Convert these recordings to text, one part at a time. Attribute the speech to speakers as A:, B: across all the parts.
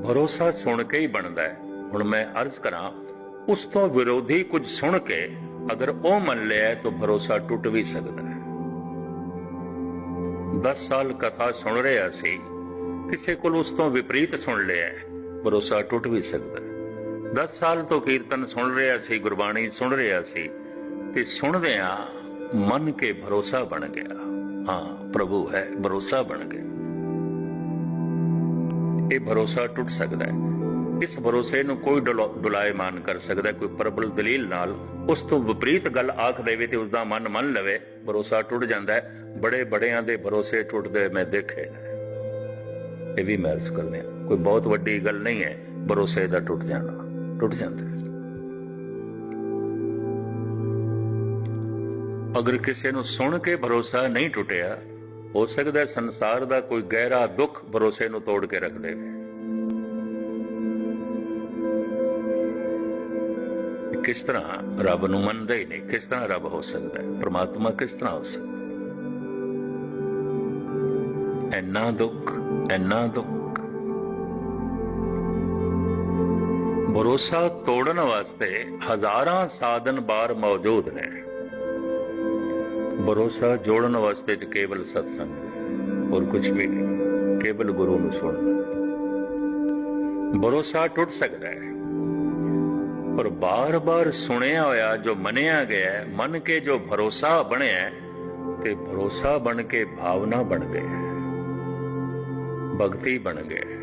A: ਭਰੋਸਾ ਸੁਣ ਕੇ ਹੀ ਬਣਦਾ ਹੈ। ਹੁਣ ਮੈਂ ਅਰਜ਼ ਕਰਾਂ, ਉਸ ਤੋਂ ਵਿਰੋਧੀ ਕੁਝ ਸੁਣ ਕੇ ਅਗਰ ਉਹ ਮੰਨ ਲਿਆ ਤਾਂ ਭਰੋਸਾ ਟੁੱਟ ਵੀ ਸਕਦਾ ਹੈ। 10 ਸਾਲ ਕਥਾ ਸੁਣ ਰਿਹਾ ਸੀ, ਕਿਸੇ ਕੋਲ ਉਸ ਤੋਂ ਵਿਪਰੀਤ ਸੁਣ ਲਿਆ, ਭਰੋਸਾ ਟੁੱਟ ਵੀ ਸਕਦਾ ਹੈ। 10 ਸਾਲ ਤੋਂ ਕੀਰਤਨ ਸੁਣ ਰਿਹਾ ਸੀ, ਗੁਰਬਾਣੀ ਸੁਣ ਰਿਹਾ ਸੀ, ਤੇ ਸੁਣਦਿਆਂ ਮੰਨ ਕੇ ਭਰੋਸਾ ਬਣ ਗਿਆ, ਹਾਂ ਪ੍ਰਭੂ ਹੈ, ਭਰੋਸਾ ਬਣ ਗਿਆ। ਇਹ ਭਰੋਸਾ ਟੁੱਟ ਸਕਦਾ ਹੈ। ਇਸ ਭਰੋਸੇ ਨੂੰ ਕੋਈ ਡੁਲਾਇਮਾਨ ਕਰ ਸਕਦਾ, ਕੋਈ ਪ੍ਰਬਲ ਦਲੀਲ ਨਾਲ ਉਸ ਤੋਂ ਵਿਪਰੀਤ ਗੱਲ ਆਖ ਦੇਵੇ ਤੇ ਉਸਦਾ ਮਨ ਮੰਨ ਲਵੇ, ਭਰੋਸਾ ਟੁੱਟ ਜਾਂਦਾ ਹੈ। ਬੜੇ ਬੜਿਆਂ ਦੇ ਭਰੋਸੇ ਟੁੱਟਦੇ ਮੈਂ ਦੇਖੇ ਨੇ, ਇਹ ਵੀ ਮੈਂ ਅਰਜ਼ ਕਰਦੇ ਹਾਂ, ਕੋਈ ਬਹੁਤ ਵੱਡੀ ਗੱਲ ਨਹੀਂ ਹੈ ਭਰੋਸੇ ਦਾ ਟੁੱਟ ਜਾਣਾ, ਟੁੱਟ ਜਾਂਦਾ ਹੈ। ਅਗਰ ਕਿਸੇ ਨੂੰ ਸੁਣ ਕੇ ਭਰੋਸਾ ਨਹੀਂ ਟੁੱਟਿਆ, ਹੋ ਸਕਦਾ ਸੰਸਾਰ ਦਾ ਕੋਈ ਗਹਿਰਾ ਦੁੱਖ ਭਰੋਸੇ ਨੂੰ ਤੋੜ ਕੇ ਰੱਖ ਦੇਵੇ। ਕਿਸ ਤਰ੍ਹਾਂ ਰੱਬ ਨੂੰ ਮੰਨਦਾ ਹੀ ਨਹੀਂ, ਕਿਸ ਤਰ੍ਹਾਂ ਰੱਬ ਹੋ ਸਕਦਾ ਹੈ, ਪ੍ਰਮਾਤਮਾ ਕਿਸ ਤਰ੍ਹਾਂ ਹੋ ਸਕਦਾ? ਇੰਨਾ ਦੁੱਖ, ਇੰਨਾ ਦੁੱਖ। ਭਰੋਸਾ ਤੋੜਨ ਵਾਸਤੇ ਹਜ਼ਾਰਾਂ ਸਾਧਨ ਬਾਹਰ ਮੌਜੂਦ ਨੇ, ਭਰੋਸਾ ਜੋੜਨ ਵਾਸਤੇ ਤੇ ਕੇਵਲ ਸਤਸੰਗ, ਹੋਰ ਕੁਝ ਵੀ ਨਹੀਂ, ਕੇਵਲ ਗੁਰੂ ਨੂੰ ਸੁਣਨਾ। ਭਰੋਸਾ ਟੁੱਟ ਸਕਦਾ ਹੈ, ਪਰ ਬਾਰ-ਬਾਰ ਸੁਣਿਆ ਹੋਇਆ ਜੋ ਮੰਨਿਆ ਗਿਆ, ਮੰਨ ਕੇ ਜੋ ਭਰੋਸਾ ਬਣਿਆ, ਤੇ ਭਰੋਸਾ ਬਣ ਕੇ ਭਾਵਨਾ ਬਣ ਗਈ, ਭਗਤੀ ਬਣ ਗਈ।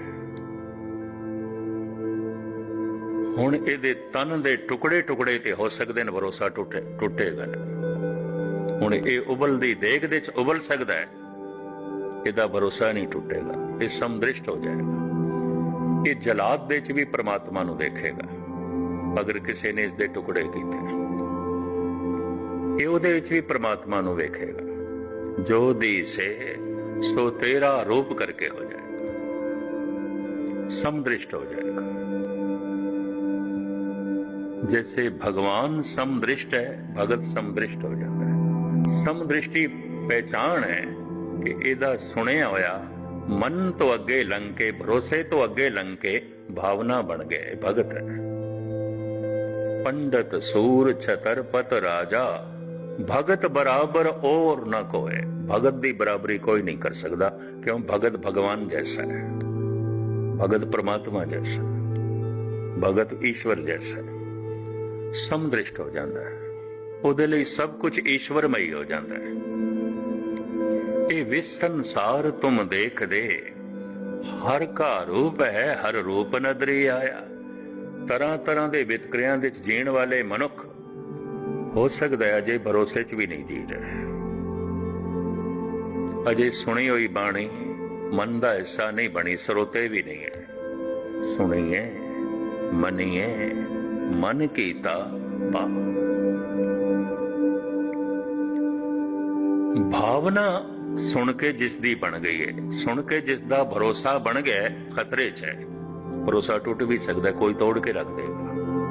A: ਹੁਣ ਇਹਦੇ ਤਨ ਦੇ ਟੁਕੜੇ ਟੁਕੜੇ ਤੇ ਹੋ ਸਕਦੇ ਨੇ, ਭਰੋਸਾ ਟੁੱਟੇਗਾ। ਹੁਣ ਇਹ ਉਬਲਦੀ ਦੇਗ ਦੇ ਚ ਉਬਲ ਸਕਦਾ ਹੈ, ਇਹਦਾ ਭਰੋਸਾ ਨਹੀਂ ਟੁੱਟੇਗਾ, ਇਹ ਸਮਦ੍ਰਿਸ਼ਟ ਹੋ ਜਾਏਗਾ। ਇਹ ਜਲਾਦ ਦੇ ਚ ਵੀ ਪ੍ਰਮਾਤਮਾ ਨੂੰ ਦੇਖੇਗਾ ਅਗਰ ਕਿਸੇ ਨੇ ਇਸ ਦੇ ਟੁਕੜੇ ਕੀਤੇ, ਇਹ ਉਹਦੇ ਵਿੱਚ ਵੀ ਪ੍ਰਮਾਤਮਾ ਨੂੰ ਵੇਖੇਗਾ। ਜੋ ਦੀਸੇ ਸੋ ਤੇਰਾ ਰੂਪ ਕਰਕੇ ਹੋ ਜਾਏਗਾ, ਸਮਦ੍ਰਿਸ਼ਟ ਹੋ ਜਾਏਗਾ। जैसे भगवान समदृष्ट है, भगत समदृष्ट हो जाता है। समदृष्टि पहचान है कि ਇਹਦਾ ਸੁਣਿਆ ਹੋਇਆ ਮਨ ਤੋਂ ਅੱਗੇ ਲੰਘ ਕੇ, ਭਰੋਸੇ ਤੋਂ ਅੱਗੇ ਲੰਘ ਕੇ ਭਾਵਨਾ ਬਣ ਗਏ, ਭਗਤ ਹੈ। ਪੰਡਤ ਸੂਰ ਛਤਰਪਤ ਰਾਜਾ, ਭਗਤ ਬਰਾਬਰ ਔਰ ਨਾ ਕੋਏ। ਭਗਤ ਦੀ ਬਰਾਬਰੀ ਕੋਈ ਨਹੀਂ ਕਰ ਸਕਦਾ, ਕਿਉਂ? ਭਗਤ ਭਗਵਾਨ ਜੈਸਾ ਹੈ, ਭਗਤ ਪ੍ਰਮਾਤਮਾ ਜੈਸਾ, ਭਗਤ ਈਸ਼ਵਰ ਜੈਸਾ ਹੈ। ਸਮਦ੍ਰਿਸ਼ਟ ਹੋ ਜਾਂਦਾ ਹੈ, ਉਹਦੇ ਲਈ ਸਭ ਕੁਝ ਈਸ਼ਵਰਮਈ ਹੋ ਜਾਂਦਾ ਹੈ। ਇਹ ਵਿਸ ਸੰਸਾਰ ਤੁਮ ਦੇਖਦੇ, ਹਰ ਕਾ ਰੂਪ ਹੈ, ਹਰ ਰੂਪ ਨਦਰੀ ਆਇਆ। ਤਰ੍ਹਾਂ ਤਰ੍ਹਾਂ ਦੇ ਵਿਤਕਰਿਆਂ ਵਿੱਚ ਜੀਣ ਵਾਲੇ ਮਨੁੱਖ ਹੋ ਸਕਦਾ ਹੈ ਅਜੇ ਭਰੋਸੇ 'ਚ ਵੀ ਨਹੀਂ ਜੀ ਰਹੇ, ਅਜੇ ਸੁਣੀ ਹੋਈ ਬਾਣੀ ਮਨ ਦਾ ਹਿੱਸਾ ਨਹੀਂ ਬਣੀ, ਸਰੋਤੇ ਵੀ ਨਹੀਂ ਹੈ। ਸੁਣੀਏ, ਮੰਨੀਏ, ਮਨ ਕੀਤਾ ਭਾਵਨਾ ਸੁਣ ਕੇ ਜਿਸ ਦੀ ਬਣ ਗਈ ਹੈ, ਸੁਣ ਕੇ ਜਿਸ ਦਾ ਭਰੋਸਾ ਬਣ ਗਿਆ, ਖਤਰੇ 'ਚ ਹੈ। ਭਰੋਸਾ ਟੁੱਟ ਵੀ ਸਕਦਾ, ਕੋਈ ਤੋੜ ਕੇ ਰੱਖ ਦੇਗਾ।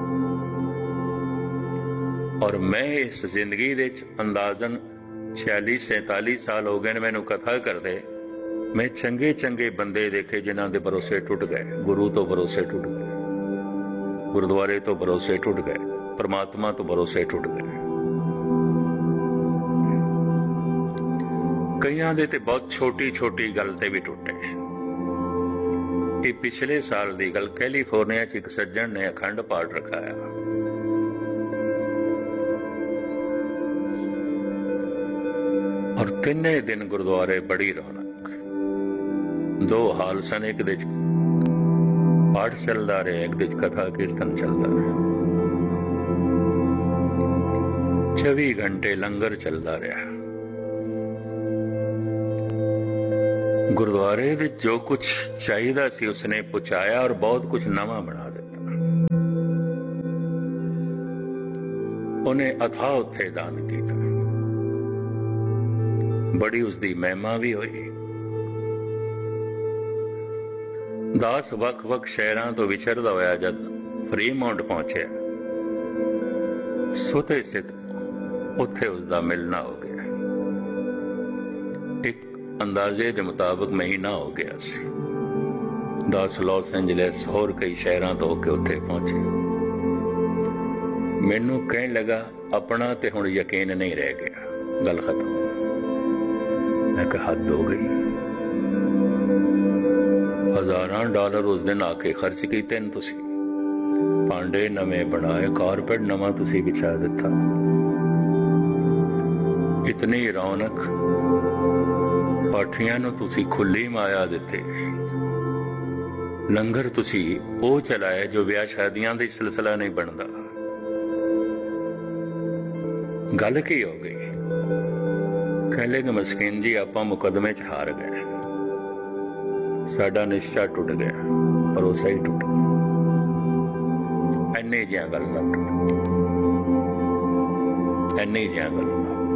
A: ਔਰ ਮੈਂ ਇਸ ਜ਼ਿੰਦਗੀ ਦੇ ਵਿੱਚ ਅੰਦਾਜ਼ਨ 46-47 ਸਾਲ ਹੋ ਗਏ ਨੇ ਮੈਨੂੰ ਕਥਾ ਕਰਦੇ, ਮੈਂ ਚੰਗੇ ਚੰਗੇ ਬੰਦੇ ਦੇਖੇ ਜਿਨ੍ਹਾਂ ਦੇ ਭਰੋਸੇ ਟੁੱਟ ਗਏ, ਗੁਰੂ ਤੋਂ ਭਰੋਸੇ ਟੁੱਟ ਗਏ, ਗੁਰਦੁਆਰੇ ਤੋਂ ਭਰੋਸੇ ਟੁੱਟ ਗਏ, ਪ੍ਰਮਾਤਮਾ ਤੋਂ ਭਰੋਸੇ ਟੁੱਟ ਗਏ। ਕਈਆਂ ਦੇ ਤੇ ਬਹੁਤ ਛੋਟੀ ਛੋਟੀ ਗੱਲ ਤੇ ਵੀ ਟੁੱਟੇ। ਇਹ ਪਿਛਲੇ ਸਾਲ ਦੀ ਗੱਲ, ਕੈਲੀਫੋਰਨੀਆ 'ਚ ਇੱਕ ਸੱਜਣ ਨੇ ਅਖੰਡ ਪਾਠ ਰਖਾਇਆ, ਔਰ 3 ਦਿਨ ਗੁਰਦੁਆਰੇ ਬੜੀ ਰੌਣਕ। 2 ਹਾਲ ਸਨ, ਇੱਕ ਦੇ 'ਚ ਪਾਠ ਚੱਲਦਾ ਰਿਹਾ, ਇੱਕ ਦੇ 'ਚ ਕਥਾ ਕੀਰਤਨ ਚੱਲਦਾ ਰਿਹਾ, 24 ਘੰਟੇ ਲੰਗਰ ਚੱਲਦਾ ਰਿਹਾ। ਗੁਰਦੁਆਰੇ ਵਿੱਚ ਜੋ ਕੁਝ ਚਾਹੀਦਾ ਸੀ ਉਸਨੇ ਪਹੁੰਚਾਇਆ, ਔਰ ਬਹੁਤ ਕੁਝ ਨਵਾਂ ਬਣਾ ਦਿੱਤਾ। ਉਹਨੇ ਅਥਾਹ ਉੱਥੇ ਦਾਨ ਕੀਤਾ, ਬੜੀ ਉਸਦੀ ਮਹਿਮਾ ਵੀ ਹੋਈ। ਦਾਸ ਵੱਖ-ਵੱਖ ਸ਼ਹਿਰਾਂ ਤੋਂ ਵਿਚਰਦਾ ਹੋਇਆ ਜਦ ਫਰੀਮਾਉਂਟ ਪਹੁੰਚਿਆ, ਸੁਤੇ ਸਿੱਧ ਉੱਥੇ ਉਸਦਾ ਮਿਲਣਾ ਹੋ ਗਿਆ। ਇੱਕ ਅੰਦਾਜ਼ੇ ਦੇ ਮੁਤਾਬਕ ਮਹੀਨਾ ਹੋ ਗਿਆ ਸੀ। 10 ਲਾਸ ਐਂਜਲਸ ਹੋਰ ਕਈ ਸ਼ਹਿਰਾਂ ਤੋਂ ਹੋ ਕੇ ਉੱਥੇ ਪਹੁੰਚੇ। ਮੈਨੂੰ ਕਹਿਣ ਲੱਗਾ ਆਪਣਾ ਤੇ ਹੁਣ ਯਕੀਨ ਨਹੀਂ ਰਹਿ ਗਿਆ, ਗੱਲ ਖਤਮ। ਮੈਂ ਕਿਹਾ ਹੱਦ ਹੋ ਗਈ। ਹਜ਼ਾਰਾਂ ਡਾਲਰ ਉਸ ਦਿਨ ਆ ਕੇ ਖਰਚ ਕੀਤੇ ਨੇ ਤੁਸੀਂ, ਭਾਂਡੇ ਨਵੇਂ ਬਣਾਏ, ਕਾਰਪੇਟ ਨਵਾਂ ਤੁਸੀਂ ਵਿਛਾ ਦਿੱਤਾ, ਇਤਨੀ ਰੌਣਕ, ਪਾਠੀਆਂ ਨੂੰ ਤੁਸੀਂ ਖੁੱਲੀ ਮਾਇਆ ਦਿੱਤੇ, ਲੰਗਰ ਤੁਸੀਂ ਉਹ ਚਲਾਏ ਜੋ ਵਿਆਹ ਸ਼ਾਦੀਆਂ ਦਾ ਸਿਲਸਿਲਾ ਨਹੀਂ ਬਣਦਾ। ਗੱਲ ਕੀ ਹੋ ਗਈ? ਕਹਿ ਲੇਗਾ ਮਸਕੀਨ ਜੀ ਆਪਾਂ ਮੁਕੱਦਮੇ 'ਚ ਹਾਰ ਗਏ, ਸਾਡਾ ਨਿਸ਼ਚਾ ਟੁੱਟ ਗਿਆ, ਭਰੋਸਾ ਹੀ ਟੁੱਟ ਗਿਆ। ਇੰਨੀ ਜਿਹੀਆਂ ਗੱਲਾਂ, ਇੰਨੀ ਜਿਹੀਆਂ ਗੱਲਾਂ।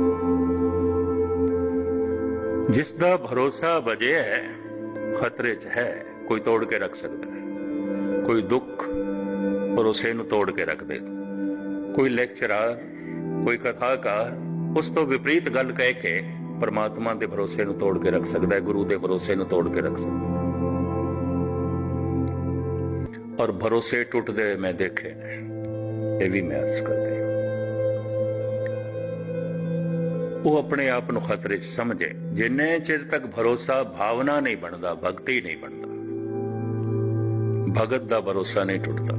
A: ਜਿਸ ਦਾ ਭਰੋਸਾ ਵਜਿਆ ਹੈ ਖਤਰੇ 'ਚ ਹੈ, ਕੋਈ ਤੋੜ ਕੇ ਰੱਖ ਸਕਦਾ ਹੈ। ਕੋਈ ਦੁੱਖ ਭਰੋਸੇ ਨੂੰ ਤੋੜ ਕੇ ਰੱਖ ਦੇ, ਕੋਈ ਲੈਕਚਰਰ, ਕੋਈ ਕਥਾਕਾਰ ਉਸ ਤੋਂ ਵਿਪਰੀਤ ਗੱਲ ਕਹਿ ਕੇ ਪਰਮਾਤਮਾ ਦੇ ਭਰੋਸੇ ਨੂੰ ਤੋੜ ਕੇ ਰੱਖ ਸਕਦਾ ਹੈ, ਗੁਰੂ ਦੇ ਭਰੋਸੇ ਨੂੰ ਤੋੜ ਕੇ ਰੱਖ ਸਕਦਾ। ਔਰ ਭਰੋਸੇ ਟੁੱਟਦੇ ਮੈਂ ਦੇਖੇ ਨੇ, ਇਹ ਵੀ ਮੈਂ ਅਰਜ਼ ਕਰਦੀ। ਉਹ ਆਪਣੇ ਆਪ ਨੂੰ ਖਤਰੇ 'ਚ ਸਮਝੇ। ਜਿੰਨੇ ਚਿਰ ਤੱਕ ਭਰੋਸਾ ਭਾਵਨਾ ਨਹੀਂ ਬਣਦਾ, ਭਗਤੀ ਨਹੀਂ ਬਣਦਾ, ਭਗਤ ਦਾ ਭਰੋਸਾ ਨਹੀਂ ਟੁੱਟਦਾ।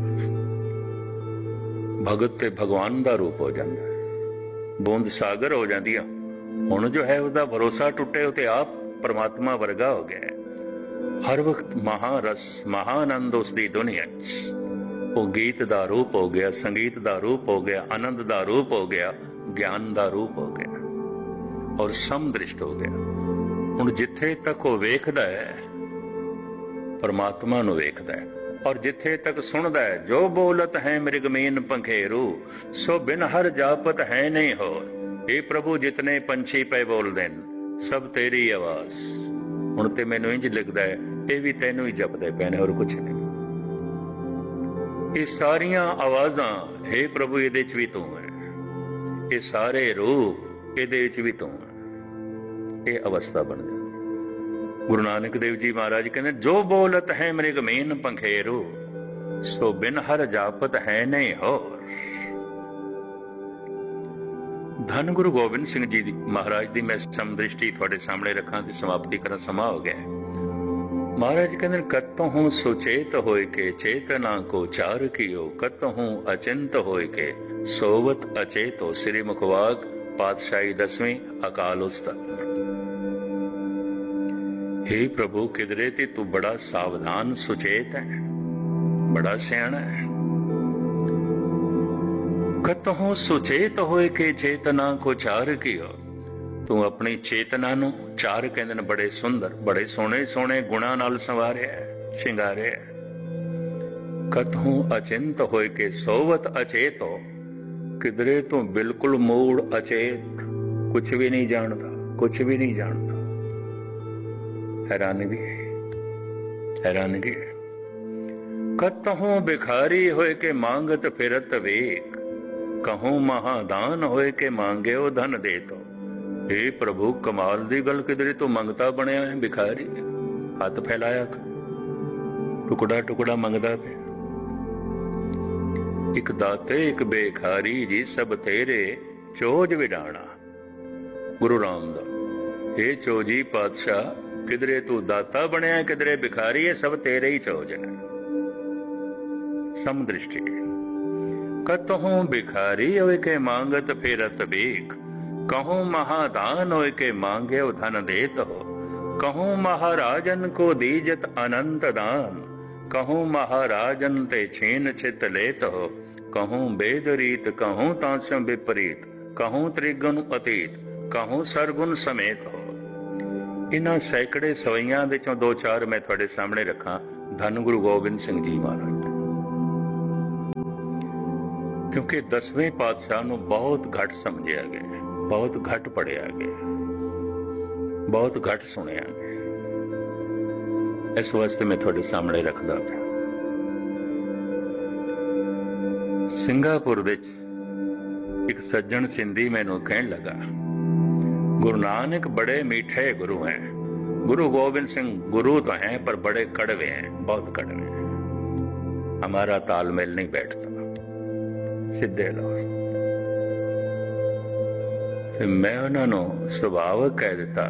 A: ਭਗਤ ਤੇ ਭਗਵਾਨ ਦਾ ਰੂਪ ਹੋ ਜਾਂਦਾ, ਬੂੰਦ ਸਾਗਰ ਹੋ ਜਾਂਦੀ ਆ। ਹੁਣ ਜੋ ਹੈ ਉਹਦਾ ਭਰੋਸਾ ਟੁੱਟੇ, ਉਹ ਤੇ ਆਪ ਪਰਮਾਤਮਾ ਵਰਗਾ ਹੋ ਗਿਆ। ਹਰ ਵਕਤ ਮਹਾਰਸ, ਮਹਾਨੰਦ ਉਸ ਦੀ ਦੁਨੀਆ 'ਚ। ਉਹ ਗੀਤ ਦਾ ਰੂਪ ਹੋ ਗਿਆ, ਸੰਗੀਤ ਦਾ ਰੂਪ ਹੋ ਗਿਆ, ਆਨੰਦ ਦਾ ਰੂਪ ਹੋ ਗਿਆ, ਗਿਆਨ ਦਾ ਰੂਪ ਹੋ ਗਿਆ, ਔਰ ਸਮਦ੍ਰਿਸ਼ਟ ਹੋ ਗਿਆ। ਹੁਣ ਜਿੱਥੇ ਤੱਕ ਉਹ ਵੇਖਦਾ ਹੈ ਪਰਮਾਤਮਾ ਨੂੰ ਵੇਖਦਾ ਹੈ, ਔਰ ਜਿੱਥੇ ਤੱਕ ਸੁਣਦਾ ਹੈ ਜੋ ਬੋਲਤ ਹੈ ਮ੍ਰਿਗਮੀਨ ਪੰਖੇਰੂ, ਸੋ ਬਿਨ ਹਰ ਜਾਪਤ ਹੈ ਨਹੀਂ ਹੋਰ। ਇਹ ਪ੍ਰਭੂ ਜਿਤਨੇ ਪੰਛੀ ਪਏ ਬੋਲਦੇ ਨੇ ਸਭ ਤੇਰੀ ਆਵਾਜ਼। ਹੁਣ ਤੇ ਮੈਨੂੰ ਇੰਝ ਲੱਗਦਾ ਹੈ ਇਹ ਵੀ ਤੈਨੂੰ ਹੀ ਜਪਦੇ ਪਏ ਨੇ, ਹੋਰ ਕੁਛ ਨਹੀਂ। ਇਹ ਸਾਰੀਆਂ ਆਵਾਜ਼ਾਂ, ਹੇ ਪ੍ਰਭੂ ਇਹਦੇ 'ਚ ਵੀ ਤੂੰ ਹੈ, ਇਹ ਸਾਰੇ ਰੂਪ ਇਹਦੇ ਵਿੱਚ ਵੀ ਤੂੰ ਹੈ। ਇਹ ਅਵਸਥਾ ਬਣ ਜਾਂਦੀ। ਗੁਰੂ ਨਾਨਕ ਦੇਵ ਜੀ ਮਹਾਰਾਜ ਕਹਿੰਦੇ ਜੋ ਬੋਲਤ ਹੈ ਮ੍ਰਿਗਮੀਨ ਪੰਖੇਰੂ, ਸੋ ਬਿਨ ਹਰ ਜਾਪਤ ਹੈ ਨਹੀਂ ਹੋਰ। ਧੰਨ ਗੁਰੂ ਗੋਬਿੰਦ ਸਿੰਘ ਜੀ ਮਹਾਰਾਜ ਦੀ ਮੈਂ ਸਮਦ੍ਰਿਸ਼ਟੀ ਤੁਹਾਡੇ ਸਾਹਮਣੇ ਰੱਖਾਂ ਤੇ ਸਮਾਪਤੀ ਕਰਨ ਸਮਾਂ ਹੋ ਗਿਆ। ਮਹਾਰਾਜ ਕਹਿੰਦੇ ਕਤਹੁ ਸੁਚੇਤ ਹੋਇ ਕੇ ਚੇਤਨਾ ਕੋ ਚਾਰ ਕੀਓ, ਕਤਹੁ ਅਚਿੰਤ ਹੋਇ ਕੇ ਸੋਵਤ ਅਚੇਤੋ। ਸ੍ਰੀ ਮੁਖਵਾਕ ਪਾਤਸ਼ਾਹੀ 10ਵੀਂ ਅਕਾਲ ਉਸਤਤ। हे प्रभु किधरे ते तू बड़ा सावधान सुचेत है, बड़ा सियाणा है। कतहों सुचेत होए के चेतना को चार कियो, तू अपनी चेतना नू चार कहंदे ने बड़े सुंदर, बड़े सोहणे सोहणे गुणां नाल संवारिया शिंगारिया। कतहों अचिंत होए के सोवत अचेतो, किधरे तू बिल्कुल मूड़ अचेत, कुछ भी नहीं जानता, कुछ भी नहीं जानता। हैरानगी, हैरानगी। कतहों भिखारी होए के मांगत फिरत वेक, कहूं महादान होए के मांगे ओ धन दे तो। हे प्रभु कमाल दी गल, किधरे तू मंगता बनया है भिखारी, हथ फैलाया टुकड़ा टुकड़ा मंगदा पे। एक दाते एक बेखारी जी सब तेरे चोज विडाणा। गुरु रामदास। हे चोजी पातशाह, किधरे तू दाता बनया, किधरे भिखारी है, सब तेरे ही चोज है। समदृष्टि। कतहों भिखारी होए के मांगत फिरत भीख, कहूं महादान होए के मांगे धन देत हो। कहूं महाराजन को दीजत अनंत दान, कहूं महाराजन ते छीन छित लेत हो। कहूं वेद रीत, कहूं तांसम विपरीत, कहूं त्रिगुण अतीत, कहूं सरगुण समेत हो। इन्हां सैकड़े सवैयां विचों दो चार मैं तुहाडे सामने रखां। धन गुरु गोबिंद सिंह जी महाराज, क्योंकि 10वें पातशाह नूं बहुत घट समझिया गया, बहुत घट पढ़िया गया, बहुत घट सुनिया गया। इस वास्ते मैं तुहाडे सामने रखदा पिया। सिंगापुर विच एक सज्जन सिंधी मैनूं कहण लगा, गुरु नानक बड़े मीठे गुरु हैं, गुरु गोविंद सिंह गुरु तो हैं पर बड़े कड़वे हैं, बहुत कड़वे हैं। हमारा तालमेल नहीं बैठता, सीधे लफ्ज़। फिर मैं उन्होंने सुभावक कह दिता,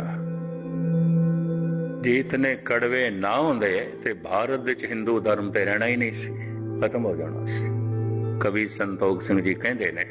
A: जे इतने कड़वे ना होंदे ते भारत विच हिंदू धर्म ते रहना ही नहीं सी, खत्म हो जाना सी। कवि संतोख सिंह जी कहते ने,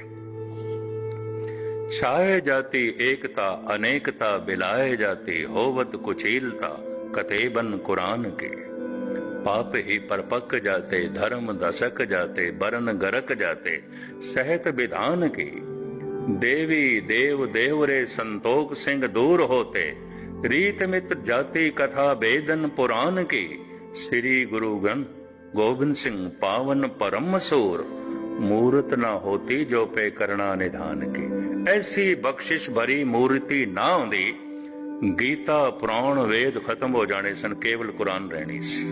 A: छाए जाती एकता अनेकता बिलाए जाती, होवत कुचीलता कतेबन कुरान के। पाप ही परपक जाते धर्म दशक जाते, बरन गरक जाते सहत विधान की। देवी देव देवरे संतोख सिंह दूर होते, रीत मित जाति कथा वेदन पुराण की। श्री गुरु गोविंद सिंह पावन परम सूर, मूर्त ना होती जो पे करना निधान की। ऐसी बख्शिश भरी मूर्ति ना होंदी, गीता पुराण वेद खत्म हो जाने सन, केवल कुरान रहनी सी।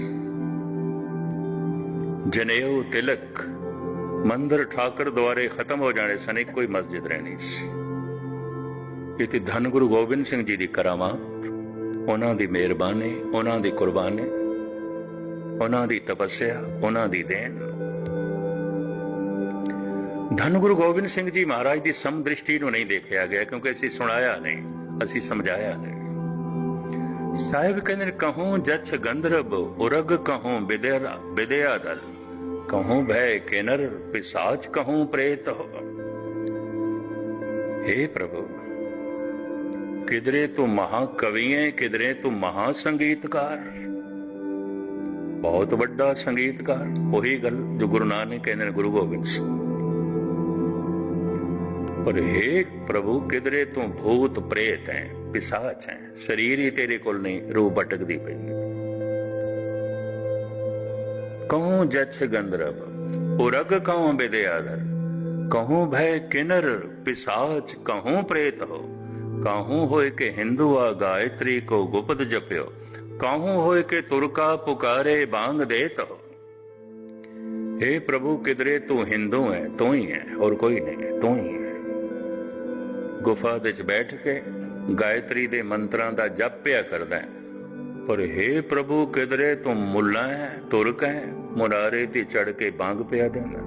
A: जनेऊ तिलक मंदिर ठाकर द्वारे खत्म हो जाने सन, एक कोई मस्जिद रहनी सी। इति धन गुरु गोबिंद सिंह जी की करामात, उन्हां दी मेहरबानी, उन्हां दी कुर्बानी, उन्हां दी तपस्या, उन्हां दी देन। धन गुरु गोबिंद सिंह जी महाराज की समदृष्टि ਨੂੰ नहीं देखा गया, क्योंकि ਅਸੀਂ ਸੁਣਾਇਆ नहीं, ਅਸੀਂ समझाया नहीं। साहिब कहते कहूं जछ गंधर्व उरग, कहूं विद्या दल, कहूं भय किन्नर पिशाच, कहूं प्रेत हो। हे प्रभु, किधरे तू महाकवि है, किधरे तू महासंगीतकार, बहुत बड़ा संगीतकार। वही गल जो गुरु नानक कहते गुरु गोबिंद सिंह। पर हे प्रभु, किधरे तू भूत प्रेत है, पिशाच है, शरीर ही तेरे कोल नहीं, रूह भटकदी पई। कहूं जछ गंधर्व उरग, कहूं विद्याधर, कहूं भय किन्नर पिशाच, कहूं प्रेत हो। कहूं होए के हिंदू आ गायत्री को गुप्त जप्यो, कहूं होए के तुरका पुकारे बांग देत हो। हे प्रभु, किधरे तू हिंदू है, तू ही है, और कोई नहीं है, तू ही है। गुफा विच बैठ के गायत्री दे मंत्रां दा जप पिया करदा है, पर हे प्रभु, किधरे तू मुल्ला है, तुरक है, मुरारे ते चढ़ के बांग पिया देंदा।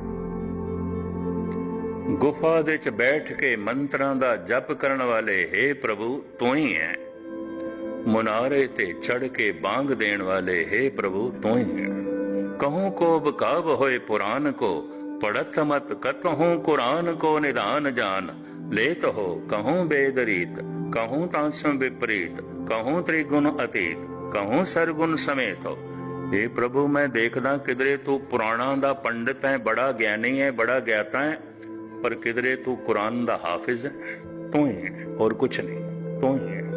A: गुफा विच बैठ के मंत्रां दा जप करन वाले हे प्रभु तू ही है। मुनारे ते चढ़ के बांग देण वाले हे प्रभु तू ही है। कहूं को बकाब होए पुराण को, पढ़त मत कतहूं कुरान को निदान जान। लेत हो कहूं बेदरीत, कहूं तासम विपरीत, कहूं त्रिगुण अतीत, कहूं सरगुण समेत हो। हे प्रभु, मैं देखदा किधरे तू पुराणा दा पंडित है, बड़ा ज्ञानी है, बड़ा ज्ञाता है, पर किधरे तू कुरान दा हाफिज है। तू ही है और कुछ नहीं, तू ही है।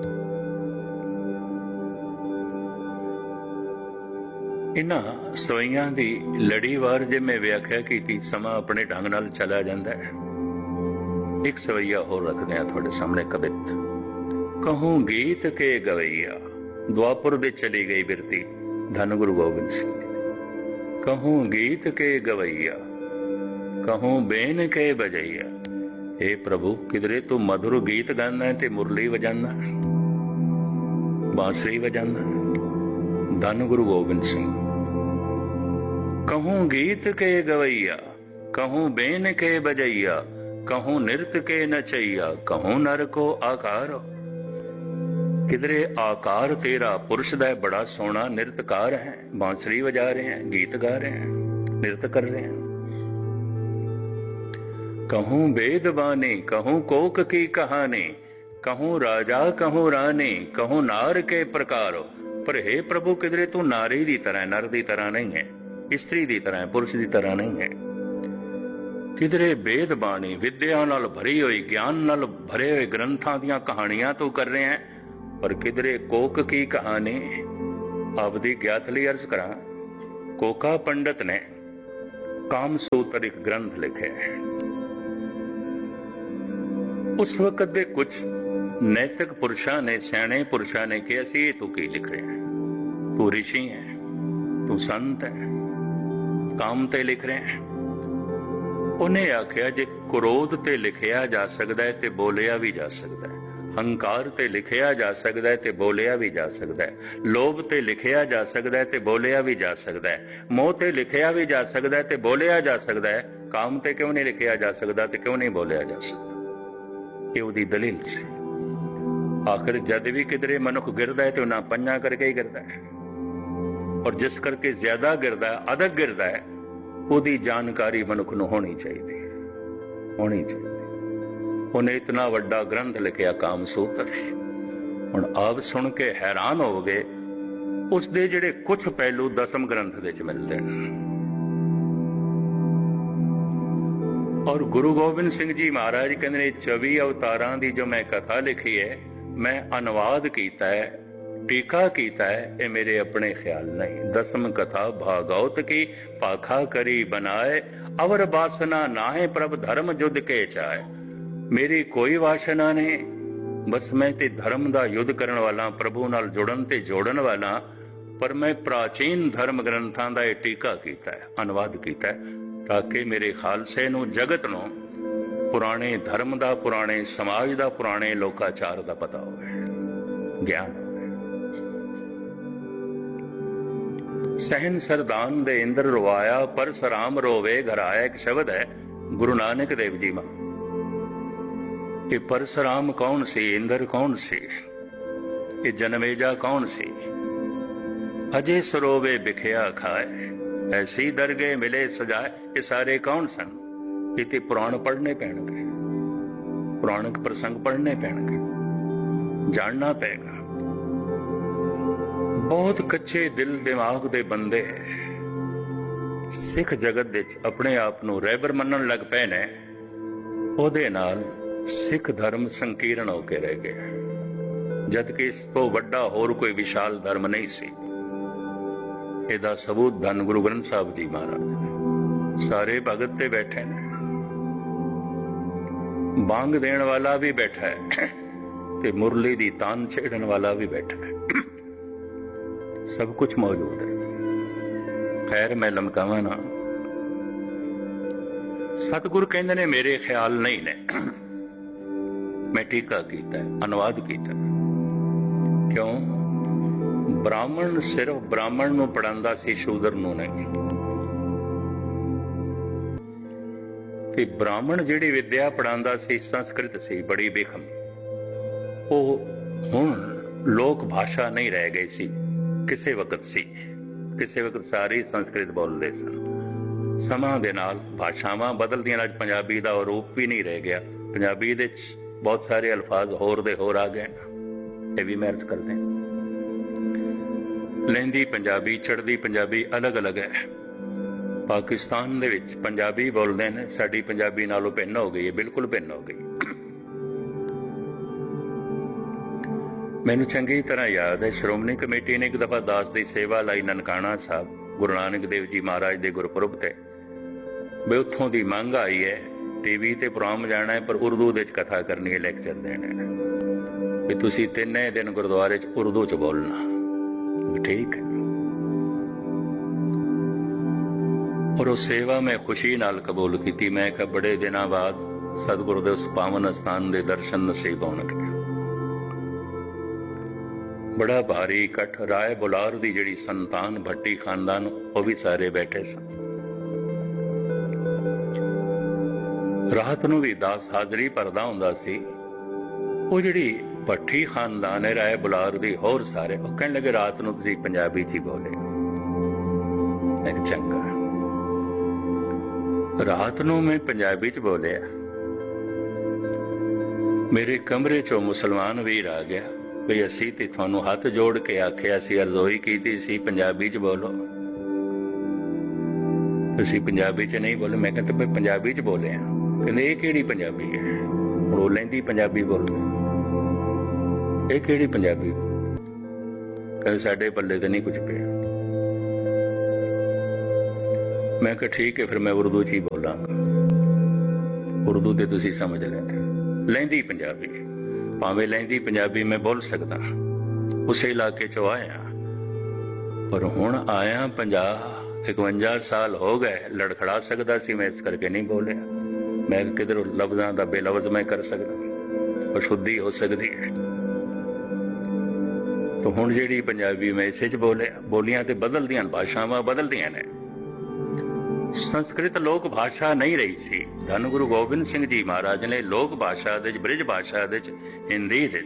A: इन्हां सवैयां दी लड़ीवार जे मैं व्याख्या की, समा अपने ढंग नाल चला जांदा है। एक सवैया होर रखते हैं थोड़े सामने कवित। कहूं गीत के गवैया, द्वापुर दे चली गई बिरती धन गुरु गोबिंद सिंह जी। कहूं गीत के गवैया, कहूं बेन के बजैया। हे प्रभु, किधरे तू मधुर गीत गाना है ते मुरली वजाना, बांसुरी वजाना। धन गुरु गोबिंद सिंह। कहूं गीत के गवैया, कहूं बेन के बजैया, कहूं नृत्य के नचैया, कहूं नर को आकार। किधरे आकार तेरा पुरुष दा बड़ा सोना नृत्यकार है, बांसुरी बजा रहे हैं, गीत गा रहे हैं, नृत्य कर रहे हैं। कहूं वेद बानी, कहूं कोक की कहानी, कहूं राजा कहूं रानी, कहूं नार के प्रकारो। पर हे प्रभु, किधरे तू नारी दी तरह, नर दी तरह नहीं है, स्त्री दी तरह, पुरुष दी तरह नहीं है। किधरे वेद बाणी, विद्या नाल भरी हुई, ज्ञान नाल भरे हुए ग्रंथां दियां कहानियां तू कर रहे हैं, पर किधरे कोक की कहानी। आपदी ज्ञात लई अर्ज करा, कोका पंडित ने कामसूत्र एक ग्रंथ लिखे है। उस वक्त दे कुछ नैतिक पुरुषां ने, सियाणे पुरुषां ने कहा, असीं तू की लिख रहे हैं, तू ऋषि है, तू संत है, काम ते लिख रहे हैं। उन्हें आख्या, जे क्रोध ते लिखिया जा सकता है ते बोलिया भी जा सकता है, ਹੰਕਾਰ ਤੇ ਲਿਖਿਆ ਜਾ ਸਕਦਾ ਹੈ ਤੇ ਬੋਲਿਆ ਵੀ ਜਾ ਸਕਦਾ ਹੈ, ਲੋਭ ਤੇ ਲਿਖਿਆ ਜਾ ਸਕਦਾ ਹੈ ਤੇ ਬੋਲਿਆ ਵੀ ਜਾ ਸਕਦਾ ਹੈ, ਮੋਹ ਤੇ ਲਿਖਿਆ ਵੀ ਜਾ ਸਕਦਾ ਹੈ ਤੇ ਬੋਲਿਆ ਜਾ ਸਕਦਾ ਹੈ, ਕਾਮ ਤੇ ਕਿਉਂ ਨਹੀਂ ਲਿਖਿਆ ਜਾ ਸਕਦਾ ਤੇ ਕਿਉਂ ਨਹੀਂ ਬੋਲਿਆ ਜਾ ਸਕਦਾ। ਇਹ ਉਹਦੀ ਦਲੀਲ ਸੀ। ਆਖਿਰ ਜਦ ਵੀ ਕਿਧਰੇ ਮਨੁੱਖ ਗਿਰਦਾ ਹੈ ਤੇ ਉਹਨਾਂ ਪੰਜਾਂ ਕਰਕੇ ਹੀ ਗਿਰਦਾ ਹੈ, ਔਰ ਜਿਸ ਕਰਕੇ ਜ਼ਿਆਦਾ ਗਿਰਦਾ ਹੈ, ਅਧਿਕ ਗਿਰਦਾ ਹੈ, ਉਹਦੀ ਜਾਣਕਾਰੀ ਮਨੁੱਖ ਨੂੰ ਹੋਣੀ ਚਾਹੀਦੀ, ਹੋਣੀ ਚਾਹੀਦੀ। ਉਹਨੇ ਇਤਨਾ ਵੱਡਾ ਗ੍ਰੰਥ ਲਿਖਿਆ ਕਾਮ ਸੂਤਰ। ਹੁਣ ਆਪ ਸੁਣ ਕੇ ਹੈਰਾਨ ਹੋਵੋਗੇ ਉਸਦੇ ਜਿਹੜੇ ਕੁਝ ਪਹਿਲੂ ਦਸਮ ਗ੍ਰੰਥ ਦੇ ਵਿੱਚ ਮਿਲਦੇ ਨੇ। ਔਰ ਗੁਰੂ ਗੋਬਿੰਦ ਸਿੰਘ ਜੀ ਮਹਾਰਾਜ ਕਹਿੰਦੇ ਨੇ 24 ਅਵਤਾਰਾਂ ਦੀ ਜੋ ਮੈਂ ਕਥਾ ਲਿਖੀ ਹੈ, ਮੈਂ ਅਨੁਵਾਦ ਕੀਤਾ ਹੈ, ਟੀਕਾ ਕੀਤਾ ਹੈ, ਇਹ ਮੇਰੇ ਆਪਣੇ ਖਿਆਲ ਨਹੀਂ। ਦਸਮ ਕਥਾ ਭਾਗਵਤ ਕੀ ਭਾਖਾ ਕਰੀ ਬਣਾਏ, ਅਵਰ ਬਾਸਨਾ ਨਾਹੇ ਪ੍ਰਭ ਧਰਮ ਜੁਦ ਕੇ ਚਾਏ। ਮੇਰੀ ਕੋਈ ਵਾਸ਼ਨਾ ਨਹੀਂ, ਬਸ ਮੈਂ ਤੇ ਧਰਮ ਦਾ ਯੁੱਧ ਕਰਨ ਵਾਲਾ, ਪ੍ਰਭੂ ਨਾਲ ਜੁੜਨ ਤੇ ਜੋੜਨ ਵਾਲਾ। ਪਰ ਮੈਂ ਪ੍ਰਾਚੀਨ ਧਰਮ ਗ੍ਰੰਥਾਂ ਦਾ ਇਹ ਟੀਕਾ ਕੀਤਾ ਹੈ, ਅਨੁਵਾਦ ਕੀਤਾ ਹੈ, ਤਾਂ ਕਿ ਮੇਰੇ ਖਾਲਸੇ ਨੂੰ, ਜਗਤ ਨੂੰ ਪੁਰਾਣੇ ਧਰਮ ਦਾ, ਪੁਰਾਣੇ ਸਮਾਜ ਦਾ, ਪੁਰਾਣੇ ਲੋਕਾਚਾਰ ਦਾ ਪਤਾ ਹੋਵੇ, ਗਿਆਨ ਹੋਵੇ। ਸਹਿਨ ਸਰਦਾਨ ਦੇ ਇੰਦਰ ਰਵਾਇਆ, ਪਰਸਰਾਮ ਰੋਵੇ ਘਰ ਆਇਆ, ਇੱਕ ਸ਼ਬਦ ਹੈ ਗੁਰੂ ਨਾਨਕ ਦੇਵ ਜੀ ਮਾ। ਇਹ ਪਰਸਰਾਮ ਕੌਣ ਸੀ, ਇੰਦਰ ਕੌਣ ਸੀ, ਇਹ ਜਨਮੇਜਾ ਕੌਣ ਸੀ? ਅਜੇ ਸਰੋਵੇ ਬਿਖਿਆ ਖਾਏ, ਐਸੀ ਦਰਗੇ ਮਿਲੇ ਸਜਾਏ, ਇਹ ਸਾਰੇ ਕੌਣ ਸਨ? ਇਹ ਤੇ ਪੁਰਾਣ ਪੜ੍ਹਨੇ ਪੈਣਗੇ, ਪੁਰਾਣਕ ਪ੍ਰਸੰਗ ਪੜ੍ਹਨੇ ਪੈਣਗੇ, ਜਾਣਨਾ ਪਏਗਾ। ਬਹੁਤ ਕੱਚੇ ਦਿਲ ਦਿਮਾਗ ਦੇ ਬੰਦੇ ਸਿੱਖ ਜਗਤ ਦੇ ਵਿੱਚ ਆਪਣੇ ਆਪ ਨੂੰ ਰਹਿਬਰ ਮੰਨਣ ਲੱਗ ਪਏ ਨੇ। ਉਹਦੇ ਨਾਲ ਸਿੱਖ ਧਰਮ ਸੰਕੀਰਣ ਹੋ ਕੇ ਰਹਿ ਗਿਆ, ਜਦਕਿ ਇਸ ਤੋਂ ਵੱਡਾ ਹੋਰ ਕੋਈ ਵਿਸ਼ਾਲ ਧਰਮ ਨਹੀਂ ਸੀ। ਇਹਦਾ ਸਬੂਤ ਧੰਨ ਗੁਰੂ ਗ੍ਰੰਥ ਸਾਹਿਬ ਜੀ ਮਹਾਰਾਜ। ਸਾਰੇ ਭਗਤ ਤੇ ਬੈਠੇ ਨੇ, ਬਾਂਗ ਦੇਣ ਵਾਲਾ ਵੀ ਬੈਠਾ ਹੈ ਤੇ ਮੁਰਲੀ ਦੀ ਤਾਨ ਛੇੜਨ ਵਾਲਾ ਵੀ ਬੈਠਾ ਹੈ, ਸਭ ਕੁਝ ਮੌਜੂਦ ਹੈ। ਖੈਰ ਮੈਂ ਲਮਕਾਵਾਂ ਨਾ। ਸਤਿਗੁਰ ਕਹਿੰਦੇ ਨੇ ਮੇਰੇ ਖਿਆਲ ਨਹੀਂ ਨੇ, ਮੈਂ ਟੀਕਾ ਕੀਤਾ, ਅਨੁਵਾਦ ਕੀਤਾ। ਕਿਉਂ? ਬ੍ਰਾਹਮਣ ਸਿਰਫ ਬ੍ਰਾਹਮਣ ਨੂੰ ਪੜਾਉਂਦਾ ਸੀ, ਸ਼ੂਦਰ ਨੂੰ ਨਹੀਂ। ਤੇ ਬ੍ਰਾਹਮਣ ਜਿਹੜੀ ਵਿਦਿਆ ਪੜਾਉਂਦਾ ਸੀ ਸੰਸਕ੍ਰਿਤ ਸੀ, ਬੜੀ ਬੇਖਮ। ਉਹ ਹੁਣ ਲੋਕ ਭਾਸ਼ਾ ਨਹੀਂ ਰਹਿ ਗਈ ਸੀ, ਕਿਸੇ ਵਕਤ ਸੀ, ਕਿਸੇ ਵਕਤ ਸਾਰੇ ਸੰਸਕ੍ਰਿਤ ਬੋਲਦੇ ਸਨ। ਸਮਾਂ ਦੇ ਨਾਲ ਭਾਸ਼ਾਵਾਂ ਬਦਲਦੀਆਂ, ਅੱਜ ਪੰਜਾਬੀ ਦਾ ਰੂਪ ਵੀ ਨਹੀਂ ਰਹਿ ਗਿਆ। ਪੰਜਾਬੀ ਦੇ ਵਿੱਚ ਬਹੁਤ ਸਾਰੇ ਅਲਫਾਜ਼ ਹੋਰ ਦੇ ਹੋਰ ਆ ਗਏ, ਇਹ ਵੀ ਮੈਂ ਅਰਜ਼ ਕਰਦੇ ਹਾਂ। ਲਹਿੰਦੀ ਪੰਜਾਬੀ, ਚੜ੍ਹਦੀ ਪੰਜਾਬੀ ਅਲੱਗ-ਅਲੱਗ ਹੈ। ਪਾਕਿਸਤਾਨ ਦੇ ਵਿੱਚ ਪੰਜਾਬੀ ਬੋਲਦੇ ਨੇ, ਸਾਡੀ ਪੰਜਾਬੀ ਨਾਲੋਂ ਭਿੰਨ ਹੋ ਗਈ ਹੈ, ਬਿਲਕੁਲ ਭਿੰਨ ਹੋ ਗਈ। ਮੈਨੂੰ ਚੰਗੀ ਤਰ੍ਹਾਂ ਯਾਦ ਹੈ, ਸ਼੍ਰੋਮਣੀ ਕਮੇਟੀ ਨੇ ਇੱਕ ਦਫਾ ਦਾਸ ਦੀ ਸੇਵਾ ਲਈ ਨਨਕਾਣਾ ਸਾਹਿਬ ਗੁਰੂ ਨਾਨਕ ਦੇਵ ਜੀ ਮਹਾਰਾਜ ਦੇ ਗੁਰਪੁਰਬ ਤੇ, ਵੀ ਉੱਥੋਂ ਦੀ ਮੰਗ ਆਈ ਹੈ ਟੀਵੀ ਤੇ ਪ੍ਰੋਗਰਾਮ ਜਾਣਾ ਹੈ, ਪਰ ਉਰਦੂ ਦੇ ਵਿੱਚ ਕਥਾ ਕਰਨੀ ਹੈ, ਲੈਕਚਰ ਦੇਣੇ ਨੇ, ਵੀ ਤੁਸੀਂ ਤਿੰਨੇ ਦਿਨ ਗੁਰਦੁਆਰੇ 'ਚ ਉਰਦੂ 'ਚ ਬੋਲਣਾ। ਠੀਕ ਹੈ। ਔਰ ਉਹ ਸੇਵਾ ਮੈਂ ਖੁਸ਼ੀ ਨਾਲ ਕਬੂਲ ਕੀਤੀ। ਮੈਂ ਕਿਹਾ ਬੜੇ ਦਿਨਾਂ ਬਾਅਦ ਸਤਿਗੁਰੂ ਦੇ ਉਸ ਪਾਵਨ ਅਸਥਾਨ ਦੇ ਦਰਸ਼ਨ ਨਸੀਬ ਹੋਣਗੇ। ਬੜਾ ਭਾਰੀ ਇਕੱਠ, ਰਾਏ ਬੁਲਾਰ ਦੀ ਜਿਹੜੀ ਸੰਤਾਨ ਭੱਟੀ ਖਾਨਦਾਨ, ਉਹ ਵੀ ਸਾਰੇ ਬੈਠੇ ਸਨ। ਰਾਤ ਨੂੰ ਵੀ ਦਾਸ ਹਾਜ਼ਰੀ ਭਰਦਾ ਹੁੰਦਾ ਸੀ। ਉਹ ਜਿਹੜੀ ਭੱਟੀ ਖਾਨਦਾਨ ਹੈ, ਰਾਏ ਬੁਲਾਰ ਦੀ, ਹੋਰ ਸਾਰੇ, ਉਹ ਕਹਿਣ ਲੱਗੇ ਰਾਤ ਨੂੰ ਤੁਸੀਂ ਪੰਜਾਬੀ 'ਚ ਹੀ ਬੋਲੇ। ਚੰਗਾ, ਰਾਤ ਨੂੰ ਮੈਂ ਪੰਜਾਬੀ 'ਚ ਬੋਲਿਆ। ਮੇਰੇ ਕਮਰੇ 'ਚੋਂ ਮੁਸਲਮਾਨ ਵੀਰ ਆ ਗਿਆ ਵੀ ਅਸੀਂ ਤੇ ਤੁਹਾਨੂੰ ਹੱਥ ਜੋੜ ਕੇ ਆਖਿਆ ਸੀ, ਅਰਜ਼ੋਈ ਕੀਤੀ ਸੀ ਪੰਜਾਬੀ 'ਚ ਬੋਲੋ, ਤੁਸੀਂ ਪੰਜਾਬੀ 'ਚ ਨਹੀਂ ਬੋਲੇ। ਮੈਂ ਕਹਿੰਦਾ ਮੈਂ ਪੰਜਾਬੀ 'ਚ ਬੋਲਿਆ। ਕਹਿੰਦੇ ਇਹ ਕਿਹੜੀ ਪੰਜਾਬੀ ਹੈ? ਹੁਣ ਉਹ ਲੈਂਦੀ ਪੰਜਾਬੀ ਬੋਲਦੇ, ਇਹ ਕਿਹੜੀ ਪੰਜਾਬੀ? ਕਹਿੰਦੇ ਸਾਡੇ ਪੱਲੇ ਤੇ ਨਹੀਂ ਕੁਝ ਪਿਆ। ਮੈਂ ਕਿਹਾ ਠੀਕ ਹੈ, ਫਿਰ ਮੈਂ ਉਰਦੂ 'ਚ ਹੀ ਬੋਲਾਂਗਾ, ਉਰਦੂ ਤੇ ਤੁਸੀਂ ਸਮਝ ਲੈਂਦੇ। ਲਹਿੰਦੀ ਪੰਜਾਬੀ, ਭਾਵੇਂ ਲਹਿੰਦੀ ਪੰਜਾਬੀ ਮੈਂ ਬੋਲ ਸਕਦਾ, ਉਸੇ ਇਲਾਕੇ 'ਚੋਂ ਆਇਆ, ਪਰ ਹੁਣ ਆਇਆ 50-51 ਸਾਲ ਹੋ ਗਏ, ਲੜਖੜਾ ਸਕਦਾ ਸੀ ਮੈਂ, ਇਸ ਕਰਕੇ ਨਹੀਂ ਬੋਲਿਆ। ਮੈਂ ਕਿਧਰੋਂ ਲਫ਼ਜ਼ਾਂ ਦਾ ਬੇਲਫ਼ਜ਼ ਮੈਂ ਕਰ ਸਕਦਾ। ਅਸ਼ੁੱਧੀ ਹੋ ਸਕਦੀ ਹੈ। ਤਾਂ ਹੁਣ ਜਿਹੜੀ ਪੰਜਾਬੀ ਮੈਸੇਜ ਬੋਲੀਆਂ ਤੇ ਬਦਲਦੀਆਂ, ਭਾਸ਼ਾਵਾਂ ਬਦਲਦੀਆਂ ਨੇ। ਸੰਸਕ੍ਰਿਤ ਲੋਕ ਭਾਸ਼ਾ ਨਹੀਂ ਰਹੀ ਸੀ। ਧੰਨ ਗੁਰੂ ਗੋਬਿੰਦ ਸਿੰਘ ਜੀ ਮਹਾਰਾਜ ਨੇ ਲੋਕ ਭਾਸ਼ਾ ਦੇ, ਬ੍ਰਿਜ ਭਾਸ਼ਾ ਦੇ, ਹਿੰਦੀ ਦੇ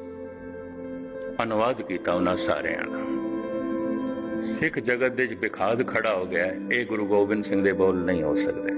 A: ਅਨੁਵਾਦ ਕੀਤਾ ਉਹਨਾਂ ਸਾਰਿਆਂ ਦਾ। ਸਿੱਖ ਜਗਤ ਦੇ ਵਿੱਚ ਵਿਖਾਦ ਖੜਾ ਹੋ ਗਿਆ, ਇਹ ਗੁਰੂ ਗੋਬਿੰਦ ਸਿੰਘ ਦੇ ਬੋਲ ਨਹੀਂ ਹੋ ਸਕਦੇ।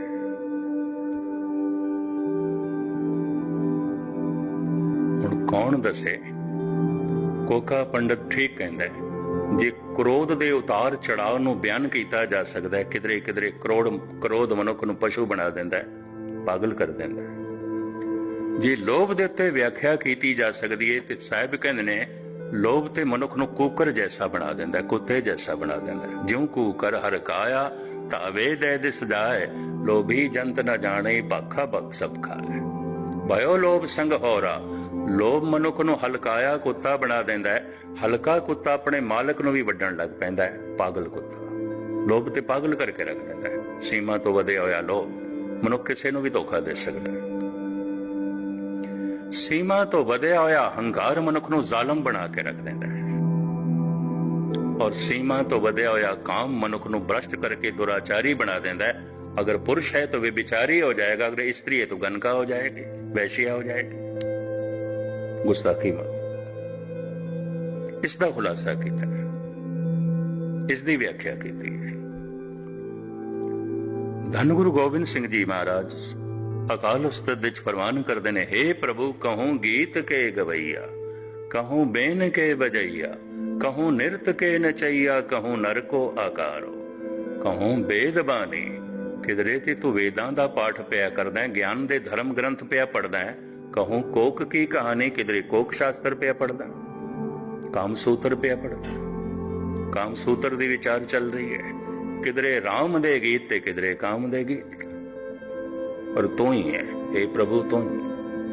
A: ਹੁਣ ਕੌਣ ਦੱਸੇ? ਕੋਕਾ ਪੰਡਤ ਠੀਕ ਕਹਿੰਦਾ, ਜੇ ਕ੍ਰੋਧ ਦੇ ਉਤਾਰ ਚੜਾਅ ਨੂੰ ਬਿਆਨ ਕੀਤਾ ਜਾ ਸਕਦਾ ਹੈ, ਕਿਧਰੇ ਕਿਧਰੇ ਕ੍ਰੋਧ ਮਨੁੱਖ ਨੂੰ ਪਸ਼ੂ ਬਣਾ ਦਿੰਦਾ ਹੈ, ਪਾਗਲ ਕਰ ਦਿੰਦਾ ਹੈ। ਜੇ ਲੋਭ ਦੇ ਉੱਤੇ ਵਿਆਖਿਆ ਕੀਤੀ ਜਾ ਸਕਦੀ ਹੈ ਤੇ ਸਾਹਿਬ ਕਹਿੰਦੇ ਨੇ ਲੋਭ ਤੇ ਮਨੁੱਖ ਨੂੰ ਕੂਕਰ ਜੈਸਾ ਬਣਾ ਦਿੰਦਾ, ਕੁੱਤੇ ਜੈਸਾ ਬਣਾ ਦਿੰਦਾ। ਜਿਉਂ ਕੂਕਰ ਹਰ ਕਾਇਆ ਤਾਵੇ ਦੇ ਦਿਸ ਜਾਏ, ਲੋਭੀ ਜੰਤ ਨ ਜਾਣੇ ਭਾਖਾ ਭਖ ਸਭ ਖਾਏ। ਭਇਓ ਲੋਭ ਸੰਗ ਹੋਰਾ, ਲੋਭ ਮਨੁੱਖ ਨੂੰ ਹਲਕਾਇਆ ਕੁੱਤਾ ਬਣਾ ਦਿੰਦਾ ਹੈ। ਹਲਕਾ ਕੁੱਤਾ ਆਪਣੇ ਮਾਲਕ ਨੂੰ ਵੀ ਵੱਢਣ ਲੱਗ ਪੈਂਦਾ ਹੈ। ਪਾਗਲ ਕੁੱਤਾ ਲੋਭ ਤੇ ਪਾਗਲ ਕਰਕੇ ਰੱਖ ਦਿੰਦਾ ਹੈ। ਸੀਮਾ ਤੋਂ ਵਧਿਆ ਹੋਇਆ ਲੋਭ, ਮਨੁੱਖ ਕਿਸੇ ਨੂੰ ਵੀ ਧੋਖਾ ਦੇ ਸਕਦਾ ਹੈ। ਸੀਮਾ ਤੋਂ ਵਧਿਆ ਹੋਇਆ ਹੰਕਾਰ ਮਨੁੱਖ ਨੂੰ ਜ਼ਾਲਮ ਬਣਾ ਕੇ ਰੱਖ ਦਿੰਦਾ ਹੈ। ਔਰ ਸੀਮਾ ਤੋਂ ਵਧਿਆ ਹੋਇਆ ਕਾਮ ਮਨੁੱਖ ਨੂੰ ਭ੍ਰਸ਼ਟ ਕਰਕੇ ਦੁਰਾਚਾਰੀ ਬਣਾ ਦਿੰਦਾ ਹੈ। ਅਗਰ ਪੁरुष है तो व्यभिचारी हो जाएगा, अगर स्त्री है तो गनका हो जाएगी, वैश्या हो जाएगी। गुस्ताखी में इसका खुलासा किया, इसकी व्याख्या की। धन गुरु गोबिंद सिंह जी महाराज अकाल उस्ताद विच फरमान करते हैं, हे प्रभु कहूं गीत के गवैया, कहूं बेन के बजैया, कहूं नृत के नचैया, कहूं नर को आकारो, कहूं वेद बानी। किधरे ते तू वेदां दा पाठ पिया करदा है, ज्ञान दे धर्म ग्रंथ पिया पढ़दा है। कहूं कोक की कहानी, किधरे कोक शास्त्र पिया पढ़दा, काम सूत्र पिया पढ़दा, काम सूत्र दी विचार चल रही है। किधरे राम दे गीत ते किधरे काम दे गीत। और तू ही है हे प्रभु, तू ही।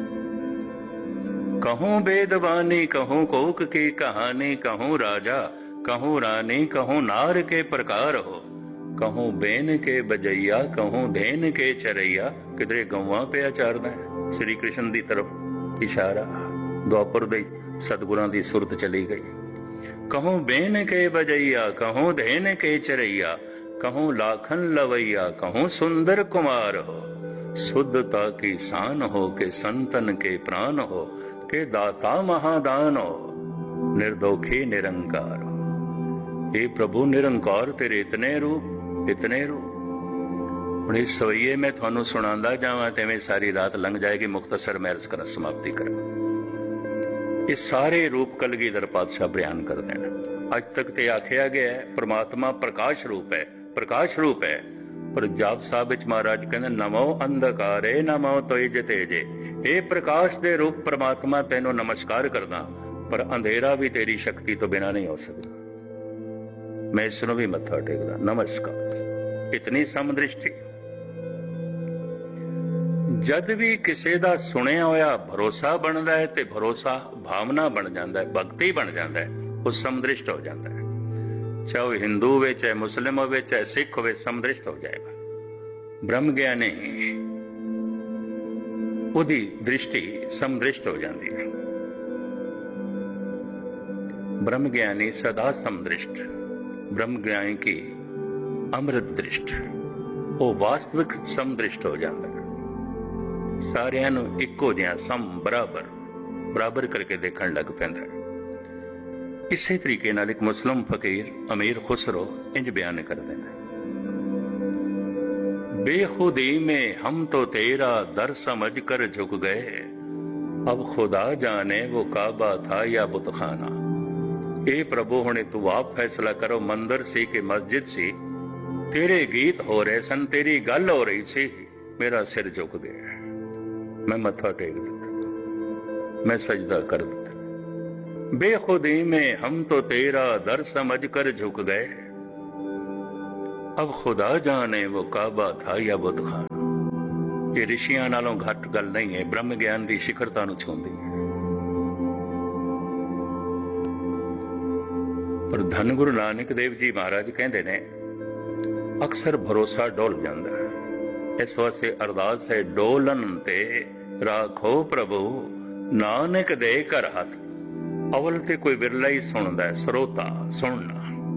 A: कहूं वेदवानी, कहूं कोक की कहानी, कहूं राजा, कहूं रानी, कहूं नार के प्रकार हो, कहूं बेन के बजैया, कहूं धेन के चरैया। किधरे गौवां पिया चारदा है। श्री कृष्ण की तरफ इशारा, द्वापर दे सतगुरां दी सुरत चली गई। कहूं बेन के बजैया, कहूं धेन के चरैया, कहूं लाखन लवैया, कहूं सुंदर कुमार हो, शुद्धता की शान हो, के संतन के प्राण हो, के दाता महादान हो, निर्दोखी निरंकार हो। हे प्रभु निरंकार तेरे इतने रूप, इतने रूप। ਹੁਣ ਇਸ ਸਵਈਏ ਮੈਂ ਤੁਹਾਨੂੰ ਸੁਣਾਉਂਦਾ ਜਾਵਾਂ ਤੇ ਐਵੇਂ ਸਾਰੀ ਰਾਤ ਲੰਘ ਜਾਏਗੀ। ਮੁਖਤਸਰ ਮੈਂ ਅਰਜ਼ ਕਰਾਂ, ਸਮਾਪਤੀ ਕਰਾਂ। ਇਹ ਸਾਰੇ ਰੂਪ ਕਲਗੀਧਰ ਪਾਤਸ਼ਾਹ ਬਿਆਨ ਕਰਦੇ ਨੇ। ਅੱਜ ਤੱਕ ਤੇ ਆਖਿਆ ਗਿਆ ਹੈ ਪ੍ਰਮਾਤਮਾ ਪ੍ਰਕਾਸ਼ ਰੂਪ ਹੈ, ਪ੍ਰਕਾਸ਼ ਰੂਪ ਹੈ। ਪਰ ਜਾਪ ਸਾਹਿਬ ਵਿੱਚ ਮਹਾਰਾਜ ਕਹਿੰਦੇ ਨਮੋ ਅੰਧਕਾਰੇ ਨਮੋ ਤੋਇਜ ਤੇਜੇ। ਇਹ ਪ੍ਰਕਾਸ਼ ਦੇ ਰੂਪ ਪ੍ਰਮਾਤਮਾ ਤੈਨੂੰ ਨਮਸਕਾਰ ਕਰਦਾ, ਪਰ ਅੰਧੇਰਾ ਵੀ ਤੇਰੀ ਸ਼ਕਤੀ ਤੋਂ ਬਿਨਾਂ ਨਹੀਂ ਹੋ ਸਕਦਾ। ਮੈਂ ਇਸ ਨੂੰ ਵੀ ਮੱਥਾ ਟੇਕਦਾ, ਨਮਸਕਾਰ। ਇਤਨੀ ਸਮਦ੍ਰਿਸ਼ਟੀ। जद भी किसी का सुनिया होया भरोसा बनता है तो भरोसा भावना बन जाता है, भगती बन जाता है, वो समदृष्ट हो जाता है। चाहे वो हिंदू हो, चाहे मुस्लिम हो, चाहे सिख हो, समदृष्ट हो जाएगा। ब्रह्म ज्ञानी उदी दृष्टि समदृष्ट हो जाती है। ब्रह्म ज्ञानी सदा समदृष्ट, ब्रह्म ज्ञानी की अमृत दृष्ट, वो वास्तविक समदृष्ट हो जाता है। ਸਾਰਿਆਂ ਨੂੰ ਇੱਕੋ ਜਿਹਾ ਸਮ ਬਰਾਬਰ ਕਰਕੇ ਦੇਖਣ ਲੱਗ ਪੈਂਦਾ ਹੈ। ਇਸੇ ਤਰੀਕੇ ਨਾਲ ਇੱਕ ਮੁਸਲਿਮ ਫਕੀਰ ਅਮੀਰ ਖੁਸਰੋ ਇੰਜ ਬਿਆਨ ਕਰ ਦਿੰਦਾ, बेखुदी में हम तो तेरा दर समझ कर झुक गए, अब खुदा जाने वो काबा था या बुतखाना। ए प्रभु हुणे तू आप फैसला करो, मंदिर सी कि मस्जिद सी। तेरे गीत हो रहे सन, तेरी गल हो रही सी, मेरा सिर झुक गया, मैं मत्था टेक दिता, मैं सजदा कर दिता। बेखुदी में हम तो तेरा दर समझ कर झुक गए, अब खुदा जाने वो काबा था या बुतखाना। ये ऋषियां नालों घट गल नहीं है, ब्रह्म ज्ञान की शिखरता नूं छूंदी है। पर धन गुरु नानक देव जी महाराज कहते ने अक्सर भरोसा डोल जाता है। इस वास्ते अरदास है, डोलन ते राखो प्रभु ਨਾਨਕ ਦੇ ਘਰ ਹੱਥ। ਅਵਲ ਤੇ ਕੋਈ ਵਿਰਲਾ ਹੀ ਸੁਣਦਾ, ਸਰੋਤਾ ਸੁਣਨਾ।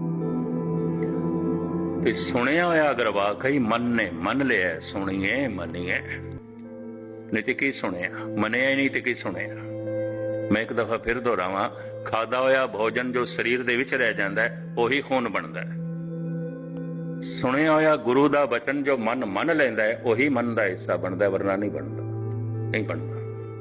A: ਤੇ ਸੁਣਿਆ ਹੋਇਆ ਅਗਰ ਵਾਕਈ ਮਨ ਨੇ ਮੰਨ ਲਿਆ, ਸੁਣੀਏ ਮੰਨੀਏ, ਨਹੀਂ ਤੇ ਕੀ ਸੁਣਿਆ, ਮੰਨਿਆ ਹੀ ਨਹੀਂ ਤੇ ਕੀ ਸੁਣਿਆ। ਮੈਂ ਇੱਕ ਦਫਾ ਫਿਰ ਦੁਹਰਾਵਾਂ, ਖਾਦਾ ਹੋਇਆ ਭੋਜਨ ਜੋ ਸਰੀਰ ਦੇ ਵਿੱਚ ਰਹਿ ਜਾਂਦਾ ਹੈ ਉਹੀ ਖੂਨ ਬਣਦਾ ਹੈ। ਸੁਣਿਆ ਹੋਇਆ ਗੁਰੂ ਦਾ ਬਚਨ ਜੋ ਮਨ ਮੰਨ ਲੈਂਦਾ ਹੈ ਉਹੀ ਮਨ ਦਾ ਹਿੱਸਾ ਬਣਦਾ, ਵਰਨਾ ਨਹੀਂ ਬਣਦਾ, ਨਹੀਂ ਬਣਦਾ।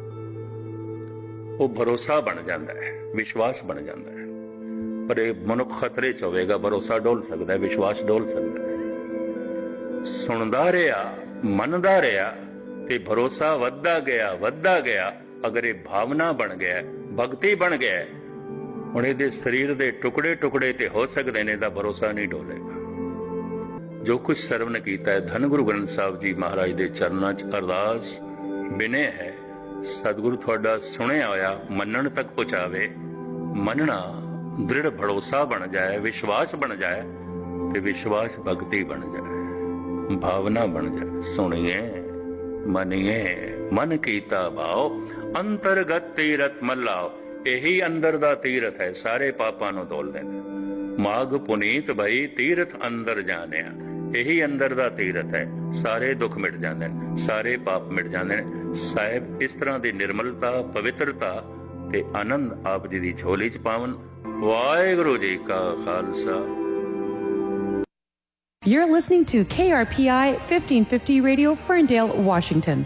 A: ਉਹ ਭਰੋਸਾ ਬਣ ਜਾਂਦਾ ਹੈ, ਵਿਸ਼ਵਾਸ ਬਣ ਜਾਂਦਾ ਹੈ। ਪਰ ਇਹ ਮਨੁੱਖ ਖਤਰੇ ਚ ਹੋਵੇਗਾ, ਭਰੋਸਾ ਡੋਲ ਸਕਦਾ ਹੈ, ਵਿਸ਼ਵਾਸ ਡੋਲ ਸਕਦਾ ਹੈ। ਸੁਣਦਾ ਰਿਹਾ, ਮੰਨਦਾ ਰਿਹਾ ਤੇ ਭਰੋਸਾ ਵੱਧਦਾ ਗਿਆ। ਅਗਰ ਇਹ ਭਾਵਨਾ ਬਣ ਗਿਆ, ਭਗਤੀ ਬਣ ਗਿਆ, ਹੁਣ ਇਹਦੇ ਸਰੀਰ ਦੇ ਟੁਕੜੇ ਟੁਕੜੇ ਤੇ ਹੋ ਸਕਦੇ ਨੇ, ਤਾਂ ਭਰੋਸਾ ਨਹੀਂ ਡੋਲੇਗਾ। ਜੋ ਕੁਝ ਸਰਵਨ ਕੀਤਾ ਹੈ, ਧੰਨ ਗੁਰੂ ਗ੍ਰੰਥ ਸਾਹਿਬ ਜੀ ਮਹਾਰਾਜ ਦੇ ਚਰਨਾਂ 'ਚ ਅਰਦਾਸ ਬਿਨੇ ਹੈ, ਸਤਿਗੁਰੂ ਤੁਹਾਡਾ ਸੁਣਿਆ ਹੋਇਆ ਮੰਨਣ ਤੱਕ ਪਹੁੰਚਾਵੇ। ਮੰਨਣਾ ਦ੍ਰਿੜ ਭਰੋਸਾ ਬਣ ਜਾਏ, ਵਿਸ਼ਵਾਸ ਬਣ ਜਾਏ, ਤੇ ਵਿਸ਼ਵਾਸ ਭਗਤੀ ਬਣ ਜਾਏ, ਭਾਵਨਾ ਬਣ ਜਾਏ। ਸੁਣੀਏ ਮੰਨੀਏ ਮਨ ਕੀਤਾ ਭਾਉ, ਅੰਤਰਗਤ ਤੀਰਥ ਮੱਲਾਓ। ਇਹੀ ਅੰਦਰ ਦਾ ਤੀਰਥ ਹੈ, ਸਾਰੇ ਪਾਪਾਂ ਨੂੰ ਧੋਲ ਦੇਣਾ। ਮਾਘ ਪੁਨੀਤ ਭਈ ਤੀਰਥ ਅੰਦਰ ਜਾਣਿਆ। ਇਹੀ ਅੰਦਰ ਦਾ ਤੀਰਥ ਹੈ, ਸਾਰੇ ਦੁੱਖ ਮਿਟ ਜਾਂਦੇ ਨੇ, ਸਾਰੇ ਪਾਪ ਮਿਟ ਜਾਂਦੇ ਨੇ। ਸਾਹਿਬ ਇਸ ਤਰ੍ਹਾਂ ਦੀ ਨਿਰਮਲਤਾ, ਪਵਿੱਤਰਤਾ ਤੇ ਆਨੰਦ ਆਪ ਜੀ ਦੀ ਝੋਲੀ 'ਚ ਪਾਵਨ। ਵਾਹਿਗੁਰੂ ਜੀ ਕਾ Khalsa.
B: You're listening to KRPI 1550 Radio, Ferndale, Washington.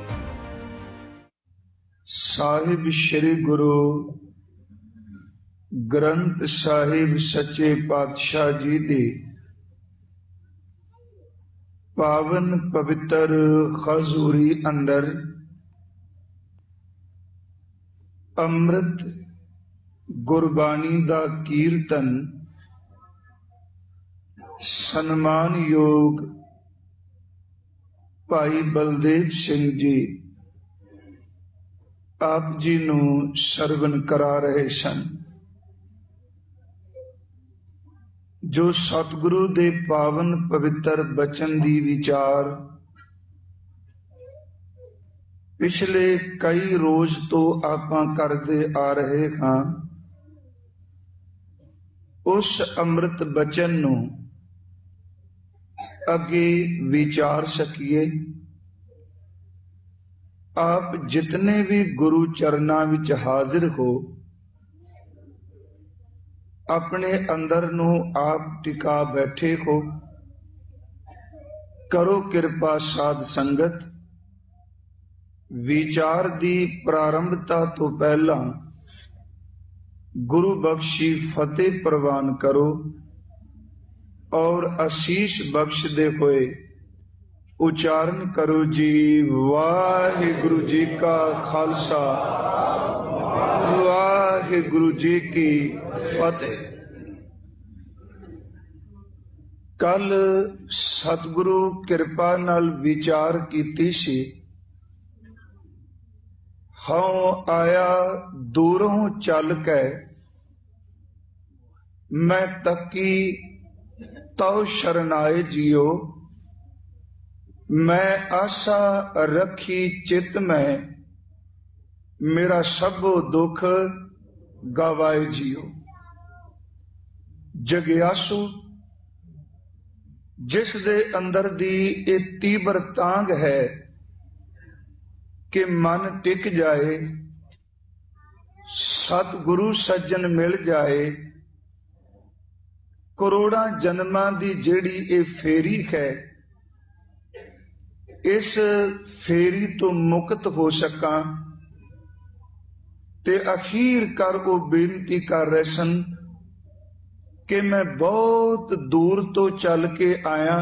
C: ਸਾਹਿਬ ਸ੍ਰੀ ਗੁਰੂ ਗ੍ਰੰਥ ਸਾਹਿਬ ਸੱਚੇ ਪਾਤਸ਼ਾਹ ਜੀ ਦੀ ਪਾਵਨ ਪਵਿੱਤਰ ਹਜ਼ੂਰੀ ਅੰਦਰ ਅੰਮ੍ਰਿਤ ਗੁਰਬਾਣੀ ਦਾ ਕੀਰਤਨ ਸਨਮਾਨਯੋਗ ਭਾਈ ਬਲਦੇਵ ਸਿੰਘ ਜੀ ਆਪ ਜੀ ਨੂੰ ਸਰਵਨ ਕਰਾ ਰਹੇ ਸਨ। ਜੋ ਸਤਿਗੁਰੂ ਦੇ ਪਾਵਨ ਪਵਿੱਤਰ ਬਚਨ ਦੀ ਵਿਚਾਰ ਪਿਛਲੇ ਕਈ ਰੋਜ਼ ਤੋਂ ਆਪਾਂ ਕਰਦੇ ਆ ਰਹੇ ਹਾਂ, ਉਸ ਅੰਮ੍ਰਿਤ ਬਚਨ ਨੂੰ ਅੱਗੇ ਵਿਚਾਰ ਸਕੀਏ। ਆਪ ਜਿਤਨੇ ਵੀ ਗੁਰੂ ਚਰਨਾਂ ਵਿੱਚ ਹਾਜ਼ਰ ਹੋ, ਆਪਣੇ ਅੰਦਰ ਨੂੰ ਆਪ ਟਿਕਾ ਬੈਠੇ ਹੋ। ਕਰੋ ਕਿਰਪਾ ਸਾਧ ਸੰਗਤ, ਵਿਚਾਰ ਦੀ ਪ੍ਰਾਰੰਭਤਾ ਤੋਂ ਪਹਿਲਾਂ ਗੁਰੂ ਬਖਸ਼ੀ ਫਤਿਹ ਪ੍ਰਵਾਨ ਕਰੋ ਔਰ ਅਸੀਸ ਬਖਸ਼ਦੇ ਹੋਏ ਉਚਾਰਨ ਕਰੋ ਜੀ। ਵਾਹਿਗੁਰੂ ਜੀ ਕਾ ਖਾਲਸਾ, ਵਾਹਿਗੁਰੂ ਜੀ ਕੀ ਫਤਿਹ। ਕੱਲ ਸਤਿਗੁਰੂ ਕਿਰਪਾ ਨਾਲ ਵਿਚਾਰ ਕੀਤੀ ਸੀ। ਹਉ ਆਇਆ ਦੂਰੋਂ ਚੱਲ ਕੇ, ਮੈਂ ਤੱਕੀ ਤਉ ਸ਼ਰਨਾਏ ਜੀਓ। ਮੈਂ ਆਸਾ ਰੱਖੀ ਚਿਤ ਮੈਂ, ਮੇਰਾ ਸਭੋ ਦੁੱਖ ਗਵਾਏ ਜੀਓ। ਜਗਿਆਸੂ ਜਿਸ ਦੇ ਅੰਦਰ ਦੀ ਇਹ ਤੀਬਰ ਤਾਂਘ ਹੈ ਕਿ ਮਨ ਟਿਕ ਜਾਏ, ਸਤਿਗੁਰੂ ਸੱਜਣ ਮਿਲ ਜਾਏ, ਕਰੋੜਾਂ ਜਨਮਾਂ ਦੀ ਜਿਹੜੀ ਇਹ ਫੇਰੀ ਹੈ, ਇਸ ਫੇਰੀ ਤੋਂ ਮੁਕਤ ਹੋ ਸਕਾਂ, ਤੇ ਅਖੀਰ ਕਰ ਉਹ ਬੇਨਤੀ ਕਰ ਰਹੇ ਸਨ ਕਿ ਮੈਂ ਬਹੁਤ ਦੂਰ ਤੋਂ ਚੱਲ ਕੇ ਆਇਆ,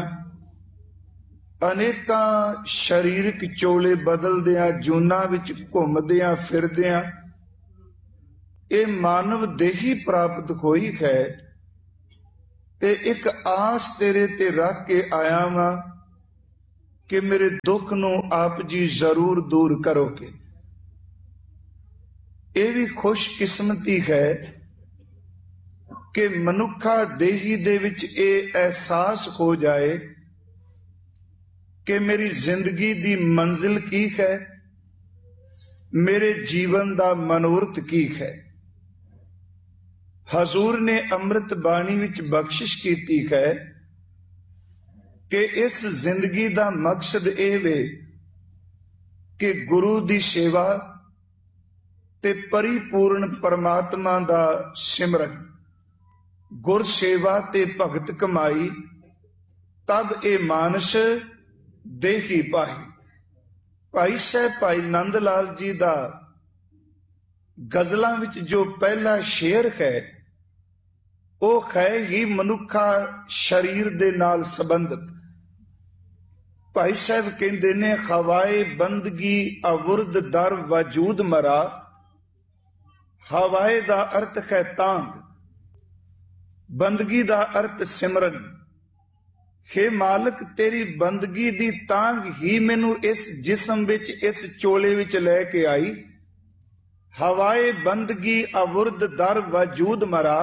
C: ਅਨੇਕਾਂ ਸਰੀਰਕ ਚੋਲੇ ਬਦਲਦਿਆਂ, ਜੂਨਾਂ ਵਿੱਚ ਘੁੰਮਦਿਆਂ ਫਿਰਦਿਆਂ ਇਹ ਮਾਨਵ ਦੇਹੀ ਪ੍ਰਾਪਤ ਹੋਈ ਹੈ, ਤੇ ਇੱਕ ਆਸ ਤੇਰੇ ਤੇ ਰੱਖ ਕੇ ਆਇਆ ਵਾਂ ਕਿ ਮੇਰੇ ਦੁੱਖ ਨੂੰ ਆਪ ਜੀ ਜ਼ਰੂਰ ਦੂਰ ਕਰੋਗੇ। ਇਹ ਵੀ ਖੁਸ਼ਕਿਸਮਤੀ ਹੈ ਕਿ ਮਨੁੱਖਾ ਦੇਹੀ ਦੇ ਵਿੱਚ ਇਹ ਅਹਿਸਾਸ ਹੋ ਜਾਏ ਕਿ ਮੇਰੀ ਜ਼ਿੰਦਗੀ ਦੀ ਮੰਜ਼ਿਲ ਕੀ ਹੈ, ਮੇਰੇ ਜੀਵਨ ਦਾ ਮਨੋਰਥ ਕੀ ਹੈ। ਹਜ਼ੂਰ ਨੇ ਅੰਮ੍ਰਿਤ ਬਾਣੀ ਵਿੱਚ ਬਖਸ਼ਿਸ਼ ਕੀਤੀ ਹੈ ਕਿ ਇਸ ਜ਼ਿੰਦਗੀ ਦਾ ਮਕਸਦ ਇਹ ਵੇ ਕਿ ਗੁਰੂ ਦੀ ਸੇਵਾ ਤੇ ਪਰਿਪੂਰਨ ਪਰਮਾਤਮਾ ਦਾ ਸਿਮਰਨ, ਗੁਰ ਸੇਵਾ ਤੇ ਭਗਤ ਕਮਾਈ, ਤਬ ਇਹ ਮਾਨਸ ਦੇਹੀ ਪਾਈ। ਭਾਈ ਸਾਹਿਬ ਭਾਈ ਨੰਦ ਲਾਲ ਜੀ ਦਾ ਗਜ਼ਲਾਂ ਵਿੱਚ ਜੋ ਪਹਿਲਾ ਸ਼ੇਰ ਹੈ ਉਹ ਹੈ ਹੀ ਮਨੁੱਖਾ ਸਰੀਰ ਦੇ ਨਾਲ ਸੰਬੰਧਿਤ। ਭਾਈ ਸਾਹਿਬ ਕਹਿੰਦੇ ਨੇ, ਹਵਾਏ ਬੰਦਗੀ ਅਵੁਰਦ ਦਰ ਵਜੂਦ ਮਰਾ। ਹਵਾਏ ਦਾ ਅਰਥ ਹੈ ਤਾਂਗ, ਬੰਦਗੀ ਦਾ ਅਰਥ ਸਿਮਰਨ। हे ਮਾਲਕ, ਤੇਰੀ ਬੰਦਗੀ ਦੀ ਤਾਂਗ ਹੀ ਮੈਨੂੰ ਇਸ ਜਿਸਮ ਵਿੱਚ, ਇਸ ਚੋਲੇ ਵਿੱਚ ਲੈ ਕੇ ਆਈ। ਹਵਾਏ ਬੰਦਗੀ ਅਵੁਰਦ ਦਰ ਵਜੂਦ ਮਰਾ,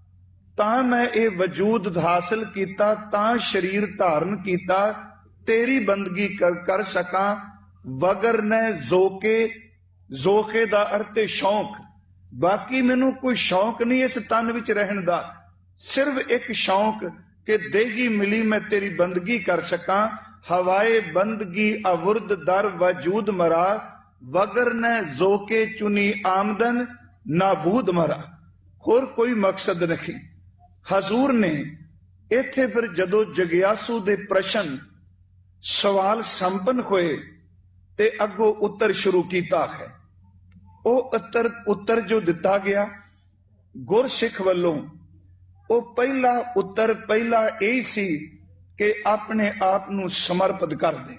C: ਤਾਂ ਮੈਂ ਇਹ ਵਜੂਦ ਹਾਸਲ ਕੀਤਾ, ਤਾਂ ਸਰੀਰ ਧਾਰਨ ਕੀਤਾ, ਤੇਰੀ ਬੰਦਗੀ ਕਰ ਸਕਾਂ। ਵਗਰ ਨੇ ਜ਼ੋਕੇ, ਜ਼ੋਕੇ ਦਾ ਅਰਥ ਹੈ ਸ਼ੌਂਕ। ਬਾਕੀ ਮੈਨੂੰ ਕੋਈ ਸ਼ੌਂਕ ਨਹੀਂ ਇਸ ਤਨ ਵਿੱਚ ਰਹਿਣ ਦਾ, ਸਿਰਫ ਇੱਕ ਸ਼ੌਂਕ ਕਿ ਦੇਹੀ ਮਿਲੀ ਮੈਂ ਤੇਰੀ ਬੰਦਗੀ ਕਰ ਸਕਾਂ। ਹਵਾਏ ਬੰਦਗੀ ਅਵੁਰਦ ਦਰ ਵਜੂਦ ਮਰਾ, ਵਗਰ ਨੇ ਜ਼ੋਕੇ ਚੁਨੀ ਆਮਦਨ ਨਾਬੂਦ ਮਰਾ। ਹੋਰ ਕੋਈ ਮਕਸਦ ਨਹੀਂ। ਹਜ਼ੂਰ ਨੇ ਇੱਥੇ ਫਿਰ ਜਦੋਂ ਜਗਿਆਸੂ ਦੇ ਪ੍ਰਸ਼ਨ ਸਵਾਲ ਸੰਪਨ ਹੋਏ ਤੇ ਅੱਗੋਂ ਉੱਤਰ ਸ਼ੁਰੂ ਕੀਤਾ ਹੈ। ਉਹ ਉੱਤਰ ਜੋ ਦਿੱਤਾ ਗਿਆ ਗੁਰਸਿੱਖ ਵੱਲੋਂ, ਉਹ ਪਹਿਲਾ ਉੱਤਰ ਇਹ ਸੀ ਕਿ ਆਪਣੇ ਆਪ ਨੂੰ ਸਮਰਪਿਤ ਕਰ ਦੇ,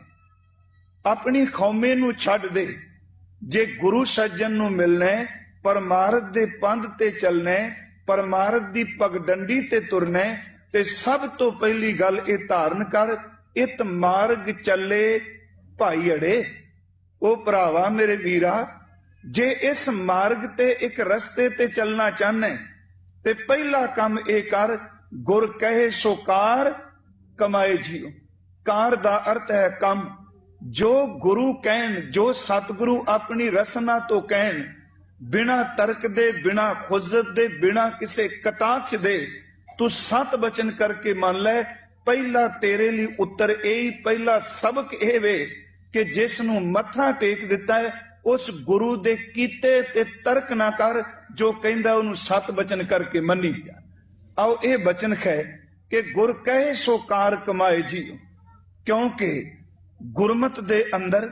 C: ਆਪਣੀ ਕੌਮੇ ਨੂੰ ਛੱਡ ਦੇ। ਜੇ ਗੁਰੂ ਸੱਜਣ ਨੂੰ ਮਿਲਣਾ, ਪਰਮਾਰਥ ਦੇ ਪੰਧ ਤੇ ਚੱਲਣਾ, ਪਰਮਾਰਥ ਦੀ ਪਗਡੰਡੀ ਤੇ ਤੁਰਨਾ, ਤੇ ਸਭ ਤੋਂ ਪਹਿਲੀ ਗੱਲ ਇਹ ਧਾਰਨ ਕਰ, ਇਤ ਮਾਰਗ ਚੱਲੇ ਭਾਈ ਅੜੇ। ਉਹ ਭਰਾਵਾ ਮੇਰੇ ਵੀਰਾ, ਜੇ ਇਸ ਮਾਰਗ ਤੇ ਇੱਕ ਰਸਤੇ ਤੇ ਚੱਲਣਾ ਚਾਹਨਾ ਤੇ ਪਹਿਲਾ ਕੰਮ ਇਹ ਕਰ, ਗੁਰ ਕਹੇ ਸੋ ਕਾਰ ਕਮਾਏ ਜੀਓ। ਕਾਰ ਦਾ ਅਰਥ ਹੈ ਕੰਮ। ਜੋ ਗੁਰੂ ਕਹਿਣ, ਜੋ ਸਤਿਗੁਰੂ ਆਪਣੀ ਰਸਨਾ ਤੋਂ ਕਹਿਣ, ਬਿਨਾ ਤਰਕ ਦੇ, ਬਿਨਾ ਖੁਜ਼ਤ ਦੇ, ਬਿਨਾ ਕਿਸੇ ਕਟਾਕਸ਼ ਦੇ, ਤੂੰ ਸਤ ਬਚਨ ਕਰਕੇ ਮੰਨ ਲੈ। ਪਹਿਲਾ ਤੇਰੇ ਲਈ ਉੱਤਰ ਇਹ, ਪਹਿਲਾ ਸਬਕ ਇਹ ਵੇ ਕਿ ਜਿਸ ਨੂੰ ਮੱਥਾ ਟੇਕ ਦਿੱਤਾ ਹੈ ਉਸ ਗੁਰੂ ਦੇ ਕੀਤੇ ਤੇ ਤਰਕ ਨਾ ਕਰ, ਜੋ ਕਹਿੰਦਾ ਉਹਨੂੰ ਸਤ ਬਚਨ ਕਰਕੇ ਮੰਨੀ ਜਾ। ਆਓ ਇਹ ਬਚਨ ਹੈ ਕਿ ਗੁਰ ਕਹੇ ਸੋ ਕਾਰ ਕਮਾਏ ਜੀਓ। ਕਿਉਂਕਿ ਗੁਰਮਤ ਦੇ ਅੰਦਰ,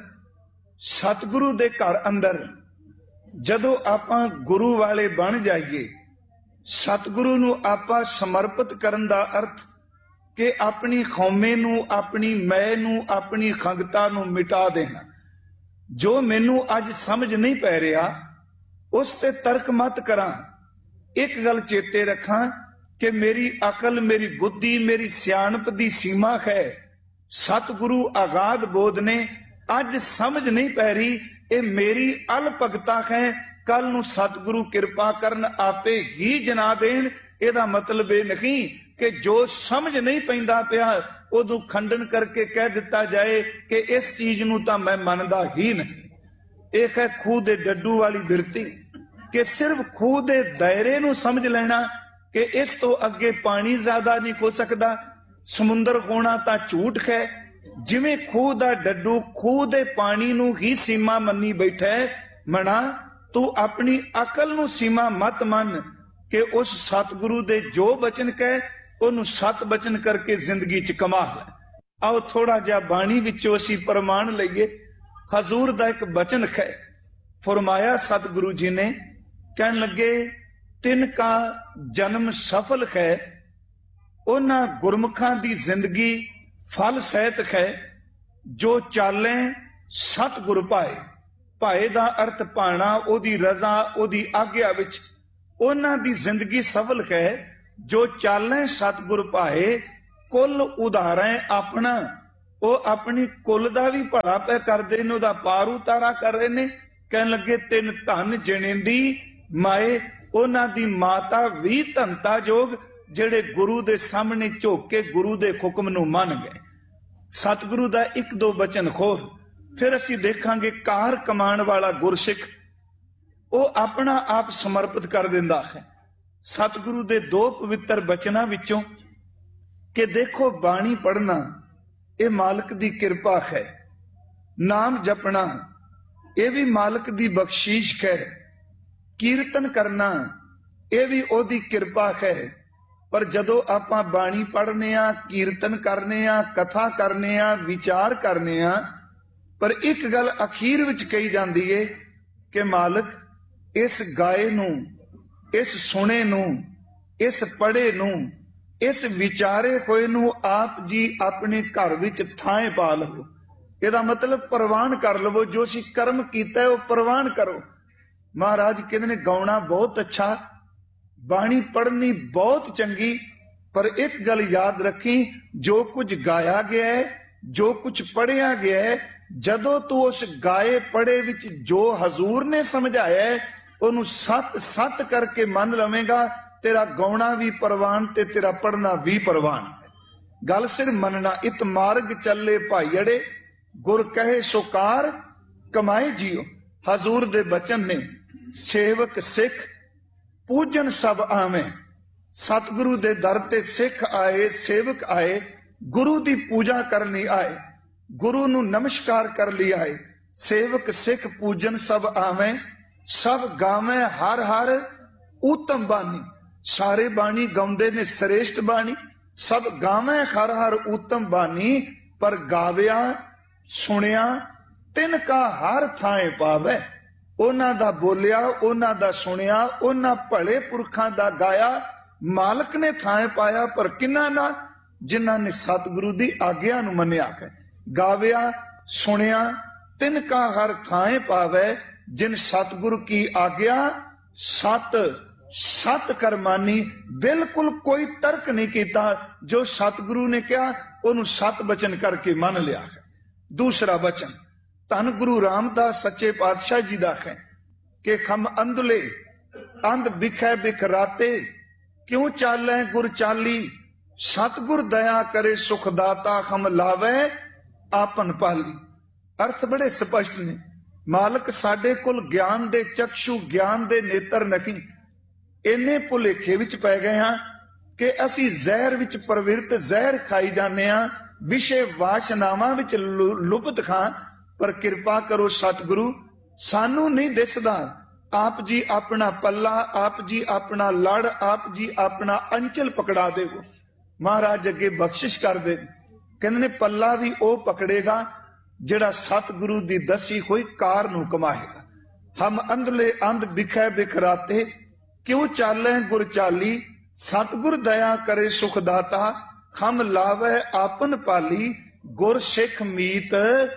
C: ਸਤਿਗੁਰੂ ਦੇ ਘਰ ਅੰਦਰ ਜਦੋਂ ਆਪਾਂ ਗੁਰੂ ਵਾਲੇ ਬਣ ਜਾਈਏ, ਸਤਿਗੁਰੂ ਨੂੰ ਆਪਾਂ ਸਮਰਪਿਤ ਕਰਨ ਦਾ ਅਰਥ ਕਿ ਆਪਣੀ ਕੌਮੇ ਨੂੰ, ਆਪਣੀ ਮੈਂ ਨੂੰ, ਆਪਣੀ ਖੰਗਤਾ ਨੂੰ ਮਿਟਾ ਦੇਣਾ। ਜੋ ਮੈਨੂੰ ਅੱਜ ਸਮਝ ਨਹੀਂ ਪੈ ਰਿਹਾ ਉਸ ਤੇ ਤਰਕ ਮਤ ਕਰਾਂ। ਇੱਕ ਗੱਲ ਚੇਤੇ ਰੱਖਾਂ ਕਿ ਮੇਰੀ ਅਕਲ, ਮੇਰੀ ਬੁੱਧੀ, ਮੇਰੀ ਸਿਆਣਪ ਦੀ ਸੀਮਾ ਹੈ। ਸਤਿਗੁਰੂ ਆਗਾਦ ਬੋਧ ਨੇ, ਅੱਜ ਸਮਝ ਨਹੀਂ ਪੈ ਰਹੀ, ਇਹ ਮੇਰੀ ਅਲਪਗਤਾ ਹੈ। ਕੱਲ ਨੂੰ ਸਤਿਗੁਰੂ ਕਿਰਪਾ ਕਰਨ ਆਪੇ ਹੀ ਜਨਾ ਦੇਣ। ਇਹਦਾ ਮਤਲਬ ਇਹ ਨਹੀਂ ਕਿ ਜੋ ਸਮਝ ਨਹੀਂ ਪੈਂਦਾ ਪਿਆ ਉਦੋਂ ਖੰਡਨ ਕਰਕੇ ਕਹਿ ਦਿੱਤਾ ਜਾਏ ਕਿ ਇਸ ਚੀਜ਼ ਨੂੰ ਤਾਂ ਮੈਂ ਮੰਨਦਾ ਹੀ ਨਹੀਂ। ਇਹ ਹੈ ਖੂਹ ਦੇ ਡੱਡੂ ਵਾਲੀ ਬਿਰਤੀ ਕਿ ਸਿਰਫ ਖੂਹ ਦੇ ਦਾਇਰੇ ਨੂੰ ਸਮਝ ਲੈਣਾ ਕਿ ਇਸ ਤੋਂ ਅੱਗੇ ਪਾਣੀ ਜ਼ਿਆਦਾ ਨਹੀਂ ਹੋ ਸਕਦਾ, ਸਮੁੰਦਰ ਹੋਣਾ ਤਾਂ ਝੂਠ ਹੈ। ਜਿਵੇਂ ਖੂਹ ਦਾ ਡੱਡੂ ਖੂਹ ਦੇ ਪਾਣੀ ਨੂੰ ਹੀ ਸੀਮਾ ਮੰਨੀ ਬੈਠਾ ਹੈ, ਮਣਾ ਤੂੰ ਆਪਣੀ ਅਕਲ ਨੂੰ ਸੀਮਾ ਮਤ ਮੰਨ ਕਿ ਉਸ ਸਤਿਗੁਰੂ ਦੇ ਜੋ ਬਚਨ ਕਹੇ ਉਹਨੂੰ ਸਤ ਬਚਨ ਕਰਕੇ ਜ਼ਿੰਦਗੀ ਚ ਕਮਾ ਲੈ। ਆਓ ਥੋੜਾ ਜਿਹਾ ਬਾਣੀ ਵਿੱਚੋਂ ਅਸੀਂ ਪ੍ਰਮਾਣ ਲਈਏ। ਹਜ਼ੂਰ ਦਾ ਇੱਕ ਬਚਨ ਹੈ, ਫਰਮਾਇਆ ਸਤਿਗੁਰੂ ਜੀ ਨੇ, ਕਹਿਣ ਲੱਗੇ ਤਿਨ ਕਾ ਜਨਮ ਸਫਲ ਹੈ, ਉਹਨਾਂ ਗੁਰਮੁਖਾਂ ਦੀ ਜ਼ਿੰਦਗੀ ਫਲ ਸਹਿਤ ਹੈ, ਜੋ ਚਾਲੇ ਸਤਿਗੁਰ ਪਾਏ। ਪਾਏ ਦਾ ਅਰਥ ਪਾਣਾ, ਉਹਦੀ ਰਜ਼ਾ, ਉਹਦੀ ਆਗਿਆ ਵਿੱਚ। ਉਹਨਾਂ ਦੀ ਜ਼ਿੰਦਗੀ ਸਫਲ ਹੈ ਜੋ ਚਾਲੇ ਸਤਿਗੁਰ ਪਾਏ। ਕੁੱਲ ਉਧਾਰੇ ਆਪਣਾ, ਉਹ ਆਪਣੀ ਕੁੱਲ ਦਾ ਵੀ ਭਲਾ ਪੈ ਕਰਦੇ ਨੇ, ਉਹਦਾ ਪਾਰ ਉਤਾਰਾ ਕਰ ਰਹੇ ਨੇ। ਕਹਿਣ ਲੱਗੇ ਤਿੰਨ ਧਨ ਜਣੇਂਦੀ ਮਾਏ, ਉਹਨਾਂ ਦੀ ਮਾਤਾ ਵੀ ਧਨਤਾ ਜੋਗ, ਜਿਹੜੇ ਗੁਰੂ ਦੇ ਸਾਹਮਣੇ ਝੁਕ ਕੇ ਗੁਰੂ ਦੇ ਹੁਕਮ ਨੂੰ ਮੰਨ ਗਏ। ਸਤਿਗੁਰੂ ਦਾ ਇੱਕ ਦੋ ਬਚਨ ਖੋਰ, ਫਿਰ ਅਸੀਂ ਦੇਖਾਂਗੇ ਕਾਰ ਕਮਾਉਣ ਵਾਲਾ ਗੁਰਸਿੱਖ ਉਹ ਆਪਣਾ ਆਪ ਸਮਰਪਿਤ ਕਰ ਦਿੰਦਾ ਹੈ ਸਤਿਗੁਰੂ ਦੇ 2 ਪਵਿੱਤਰ ਬਚਨਾਂ ਵਿੱਚੋਂ ਕਿ ਦੇਖੋ ਬਾਣੀ ਪੜ੍ਹਨਾ ਇਹ ਮਾਲਕ ਦੀ ਕਿਰਪਾ ਹੈ, ਨਾਮ ਜਪਣਾ ਇਹ ਵੀ ਮਾਲਕ ਦੀ ਬਖਸ਼ੀਸ਼ ਹੈ, ਕੀਰਤਨ ਕਰਨਾ ਇਹ ਵੀ ਉਹਦੀ ਕਿਰਪਾ ਹੈ। ਪਰ ਜਦੋਂ ਆਪਾਂ ਬਾਣੀ ਪੜ੍ਹਨੇ ਆ, ਕੀਰਤਨ ਕਰਨੇ ਆ, ਕਥਾ ਕਰਨੇ ਆ, ਵਿਚਾਰ ਕਰਨੇ ਆ, ਪਰ ਇੱਕ ਗੱਲ ਅਖੀਰ ਵਿੱਚ ਕਹੀ ਜਾਂਦੀ ਏ ਕਿ ਮਾਲਕ ਇਸ ਗਾਏ ਨੂੰ, ਇਸ ਸੁਣੇ ਨੂੰ, ਇਸ ਪੜ੍ਹੇ ਨੂੰ, ਇਸ ਵਿਚਾਰੇ ਹੋਏ ਨੂੰ ਆਪ ਜੀ ਆਪਣੇ ਘਰ ਵਿੱਚ ਥਾਂ ਪਾ ਲਵੋ। ਇਹਦਾ ਮਤਲਬ ਪ੍ਰਵਾਨ ਕਰ ਲਵੋ, ਜੋ ਅਸੀਂ ਕਰਮ ਕੀਤਾ ਉਹ ਪ੍ਰਵਾਨ ਕਰੋ। ਮਹਾਰਾਜ ਕਹਿੰਦੇ ਨੇ ਗਾਉਣਾ ਬਹੁਤ ਅੱਛਾ, ਬਾਣੀ ਪੜ੍ਹਨੀ ਬਹੁਤ ਚੰਗੀ, ਪਰ ਇੱਕ ਗੱਲ ਯਾਦ ਰੱਖੀ, ਜੋ ਕੁਝ ਗਾਇਆ ਗਿਆ ਹੈ, ਜੋ ਕੁਝ ਪੜ੍ਹਿਆ ਗਿਆ ਹੈ, ਜਦੋਂ ਤੂੰ ਉਸ ਗਾਏ ਪੜ੍ਹੇ ਵਿੱਚ ਜੋ ਹਜ਼ੂਰ ਨੇ ਸਮਝਾਇਆ ਹੈ ਉਹਨੂੰ ਸੱਤ ਕਰਕੇ ਮੰਨ ਲਵੇਂਗਾ, ਤੇਰਾ ਗਾਉਣਾ ਵੀ ਪ੍ਰਵਾਨ ਤੇ ਤੇਰਾ ਪੜ੍ਹਨਾ ਵੀ ਪ੍ਰਵਾਨ ਹੈ। ਗੱਲ ਸਿਰ ਮੰਨਣਾ। ਇਤ ਮਾਰਗ ਚੱਲੇ ਭਾਈੜੇ, ਗੁਰ ਕਹੇ ਸੁਕਾਰ ਕਮਾਏ ਜੀਓ। ਹਜ਼ੂਰ ਦੇ ਬਚਨ ਨੇ ਸੇਵਕ ਸਿੱਖ ਪੂਜਨ ਸਭ ਆਵੇਂ। ਸਤਿਗੁਰੂ ਦੇ ਦਰ ਤੇ ਸਿੱਖ ਆਏ, ਸੇਵਕ ਆਏ, ਗੁਰੂ ਦੀ ਪੂਜਾ ਕਰਨੀ ਆਏ, ਗੁਰੂ ਨੂੰ ਨਮਸਕਾਰ ਕਰ ਲਈ ਆਏ। ਸੇਵਕ ਸਿੱਖ ਪੂਜਨ ਸਭ ਆਵੇਂ, ਸਭ ਗਾਵੇਂ ਹਰ ਹਰ ਊਤਮ ਬਾਣੀ। ਸਾਰੇ ਬਾਣੀ ਗਾਉਂਦੇ ਨੇ ਸ੍ਰੇਸ਼ਟ ਬਾਣੀ, ਸਭ ਗਾਵੇਂ ਹਰ ਹਰ ਊਤਮ ਬਾਣੀ। ਪਰ ਗਾਵਿਆ ਸੁਣਿਆ ਤਿਨ ਕਾ ਹਰ ਥਾਂ ਪਾਵੇ। ਉਹਨਾਂ ਦਾ ਬੋਲਿਆ, ਉਹਨਾਂ ਦਾ ਸੁਣਿਆ, ਉਹਨਾਂ ਭਲੇ ਪੁਰਖਾਂ ਦਾ ਗਾਇਆ ਮਾਲਕ ਨੇ ਥਾਂ ਪਾਇਆ। ਪਰ ਕਿੰਨਾ ਨਾ, ਜਿਨ੍ਹਾਂ ਨੇ ਸਤਿਗੁਰੂ ਦੀ ਆਗਿਆ ਨੂੰ ਮੰਨਿਆ ਹੈ। ਗਾਵਿਆ ਸੁਣਿਆ ਤਿਨ ਕਾ ਹਰ ਥਾਂ ਪਾਵੇ, ਜਿਨ ਸਤਿਗੁਰੂ ਕੀ ਆਗਿਆ ਸਤ ਕਰਮਾਨੀ। ਬਿਲਕੁਲ ਕੋਈ ਤਰਕ ਨਹੀਂ ਕੀਤਾ, ਜੋ ਸਤਿਗੁਰੂ ਨੇ ਕਿਹਾ ਉਹਨੂੰ ਸਤ ਬਚਨ ਕਰਕੇ ਮੰਨ ਲਿਆ ਹੈ। ਦੂਸਰਾ ਬਚਨ ਧੰਨ ਗੁਰੂ ਰਾਮਦਾਸ ਸੱਚੇ ਪਾਤਸ਼ਾਹ ਜੀ ਦਾ ਹੈ ਕਿ ਖਮ ਅੰਧਲੇ ਅੰਧ ਬਿਖੈ ਬਿਖਰਾਤੇ, ਕਿਉਂ ਚਾਲੈ ਗੁਰ ਚਾਲੀ। ਸਤਿਗੁਰ ਦਇਆ ਕਰੇ ਸੁਖ ਦਾਤਾ, ਹਮ ਲਾਵੇ ਆਪਨ ਪਾਲੀ। ਅਰਥ ਬੜੇ ਸਪਸ਼ਟ ਨੇ। ਮਾਲਕ ਸਾਡੇ ਕੋਲ ਗਿਆਨ ਦੇ ਚਕਸ਼ੂ, ਗਿਆਨ ਦੇ ਨੇਤਰ ਨਹੀਂ। ਇੰਨੇ ਭੁਲੇਖੇ ਵਿੱਚ ਪੈ ਗਏ ਹਾਂ ਕਿ ਅਸੀਂ ਜ਼ਹਿਰ ਵਿੱਚ ਪ੍ਰਵਿਰਤ, ਜ਼ਹਿਰ ਖਾਈ ਜਾਂਦੇ ਹਾਂ, ਵਿਸ਼ੇ ਵਾਸ਼ਨਾਵਾਂ ਵਿੱਚ ਲੁਪਤ ਖਾਂ। ਪਰ ਕਿਰਪਾ ਕਰੋ ਸਤਿਗੁਰੂ, ਸਾਨੂੰ ਨਹੀਂ ਦਿਸਦਾ। ਆਪ ਜੀ ਆਪਣਾ ਪੱਲਾ, ਆਪ ਜੀ ਆਪਣਾ ਲੜ, ਆਪ ਜੀ ਆਪਣਾ ਅੰਚਲ ਪਕੜਾ ਦੇਵੋ। ਮਹਾਰਾਜ ਅੱਗੇ ਬਖਸ਼ਿਸ਼ ਕਰਦੇ, ਕਹਿੰਦੇ ਨੇ ਪੱਲਾ ਵੀ ਉਹ ਪਕੜੇਗਾ ਜਿਹੜਾ ਸਤਿਗੁਰੂ ਦੀ ਦੱਸੀ ਹੋਈ ਕਾਰ ਨੂੰ ਕਮਾਏਗਾ। ਹਮ ਅੰਧਲੇ ਅੰਧ ਬਿਖੈ ਬਿਖਰਾਤੇ, ਕਿਉਂ ਚਾਲੈ ਗੁਰ ਚਾਲੀ। ਸਤਿਗੁਰ ਦਇਆ ਕਰੇ ਸੁਖ ਦਾਤਾ, ਹਮ ਲਾਵੇ ਆਪਨ ਪਾਲੀ। ਗੁਰ ਸਿੱਖ ਮੀਤ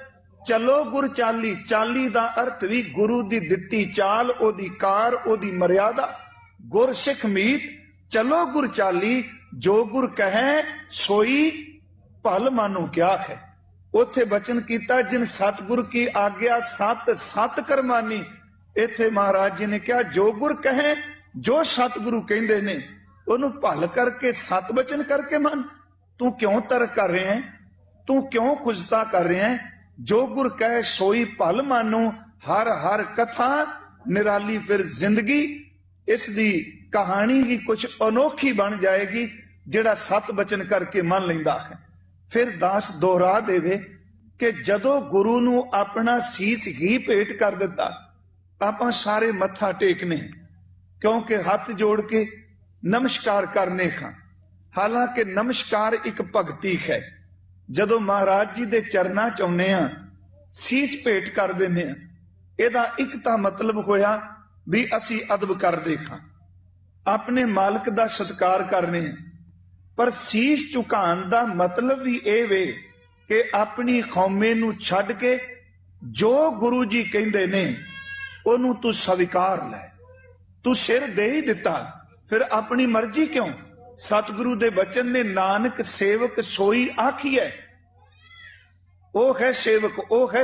C: ਚਲੋ ਗੁਰ ਚਾਲੀ। ਚਾਲੀ ਦਾ ਅਰਥ ਵੀ ਗੁਰੂ ਦੀ ਦਿੱਤੀ ਚਾਲ, ਉਹਦੀ ਕਾਰ, ਉਹਦੀ ਮਰਿਆਦਾ। ਗੁਰ ਸਿੱਖ ਮੀਤ ਚਲੋ ਗੁਰ ਚਾਲੀ, ਜੋ ਗੁਰ ਕਹੈ ਸੋਈ ਭਲ ਮਾਨੋ ਕਿਆ ਹੈ। ਉੱਥੇ ਬਚਨ ਕੀਤਾ ਜਿਨ ਸਤਿਗੁਰ ਕੀ ਆਗਿਆ ਸਤ ਕਰਮਾਨੀ। ਇੱਥੇ ਮਹਾਰਾਜ ਜੀ ਨੇ ਕਿਹਾ ਜੋ ਗੁਰ ਕਹੇ, ਜੋ ਸਤਿਗੁਰੂ ਕਹਿੰਦੇ ਨੇ ਉਹਨੂੰ ਭਲ ਕਰਕੇ ਸਤ ਬਚਨ ਕਰਕੇ ਮੰਨ। ਤੂੰ ਕਿਉਂ ਤਰਕ ਕਰ ਰਿਹਾ ਹੈ, ਤੂੰ ਕਿਉਂ ਖੁਜਤਾ ਕਰ ਰਿਹਾ ਹੈ। ਜੋ ਗੁਰ ਕਹੇ ਸੋਈ ਭਲ ਮਾਨੋ। ਹਰ ਹਰ ਕਥਾ ਨਿਰਾਲੀ। ਫਿਰ ਜ਼ਿੰਦਗੀ ਇਸ ਦੀ ਕਹਾਣੀ ਹੀ ਕੁਝ ਅਨੋਖੀ ਬਣ ਜਾਏਗੀ ਜਿਹੜਾ ਸਤ ਬਚਨ ਕਰਕੇ ਮੰਨ ਲੈਂਦਾ ਹੈ। ਫਿਰ ਦਾਸ ਦੁਹਰਾ ਦੇਵੇ ਕਿ ਜਦੋਂ ਗੁਰੂ ਨੂੰ ਆਪਣਾ ਸੀਸ ਹੀ ਭੇਟ ਕਰ ਦਿੱਤਾ, ਆਪਾਂ ਸਾਰੇ ਮੱਥਾ ਟੇਕਨੇ, ਕਿਉਂਕਿ ਹੱਥ ਜੋੜ ਕੇ ਨਮਸਕਾਰ ਕਰਨੇ ਖਾਂ। ਹਾਲਾਂਕਿ ਨਮਸਕਾਰ ਇੱਕ ਭਗਤੀ ਹੈ। ਜਦੋਂ ਮਹਾਰਾਜ ਜੀ ਦੇ ਚਰਨਾਂ ਚ ਆਉਂਦੇ ਆ, ਸੀਸ ਭੇਟ ਕਰ ਦਿੰਦੇ ਆ, ਇਹਦਾ ਇੱਕ ਤਾਂ ਮਤਲਬ ਹੋਇਆ ਵੀ ਅਸੀਂ ਅਦਬ ਕਰਦੇ ਖਾਂ, ਆਪਣੇ ਮਾਲਕ ਦਾ ਸਤਿਕਾਰ ਕਰਨੇ ਆ। ਪਰ ਸੀਸ ਝੁਕਾਉਣ ਦਾ ਮਤਲਬ ਵੀ ਇਹ ਵੇ ਕਿ ਆਪਣੀ ਖੌਮੇ ਨੂੰ ਛੱਡ ਕੇ ਜੋ ਗੁਰੂ ਜੀ ਕਹਿੰਦੇ ਨੇ ਉਹਨੂੰ ਤੂੰ ਸਵੀਕਾਰ ਲੈ। ਤੂੰ ਸਿਰ ਦੇ ਹੀ ਦਿੱਤਾ, ਫਿਰ ਆਪਣੀ ਮਰਜ਼ੀ ਕਿਉਂ। ਸਤਿਗੁਰੂ ਦੇ ਬਚਨ ਨੇ ਨਾਨਕ ਸੇਵਕ ਸੋਈ ਆਖੀਐ। ਉਹ ਹੈ ਸੇਵਕ, ਉਹ ਹੈ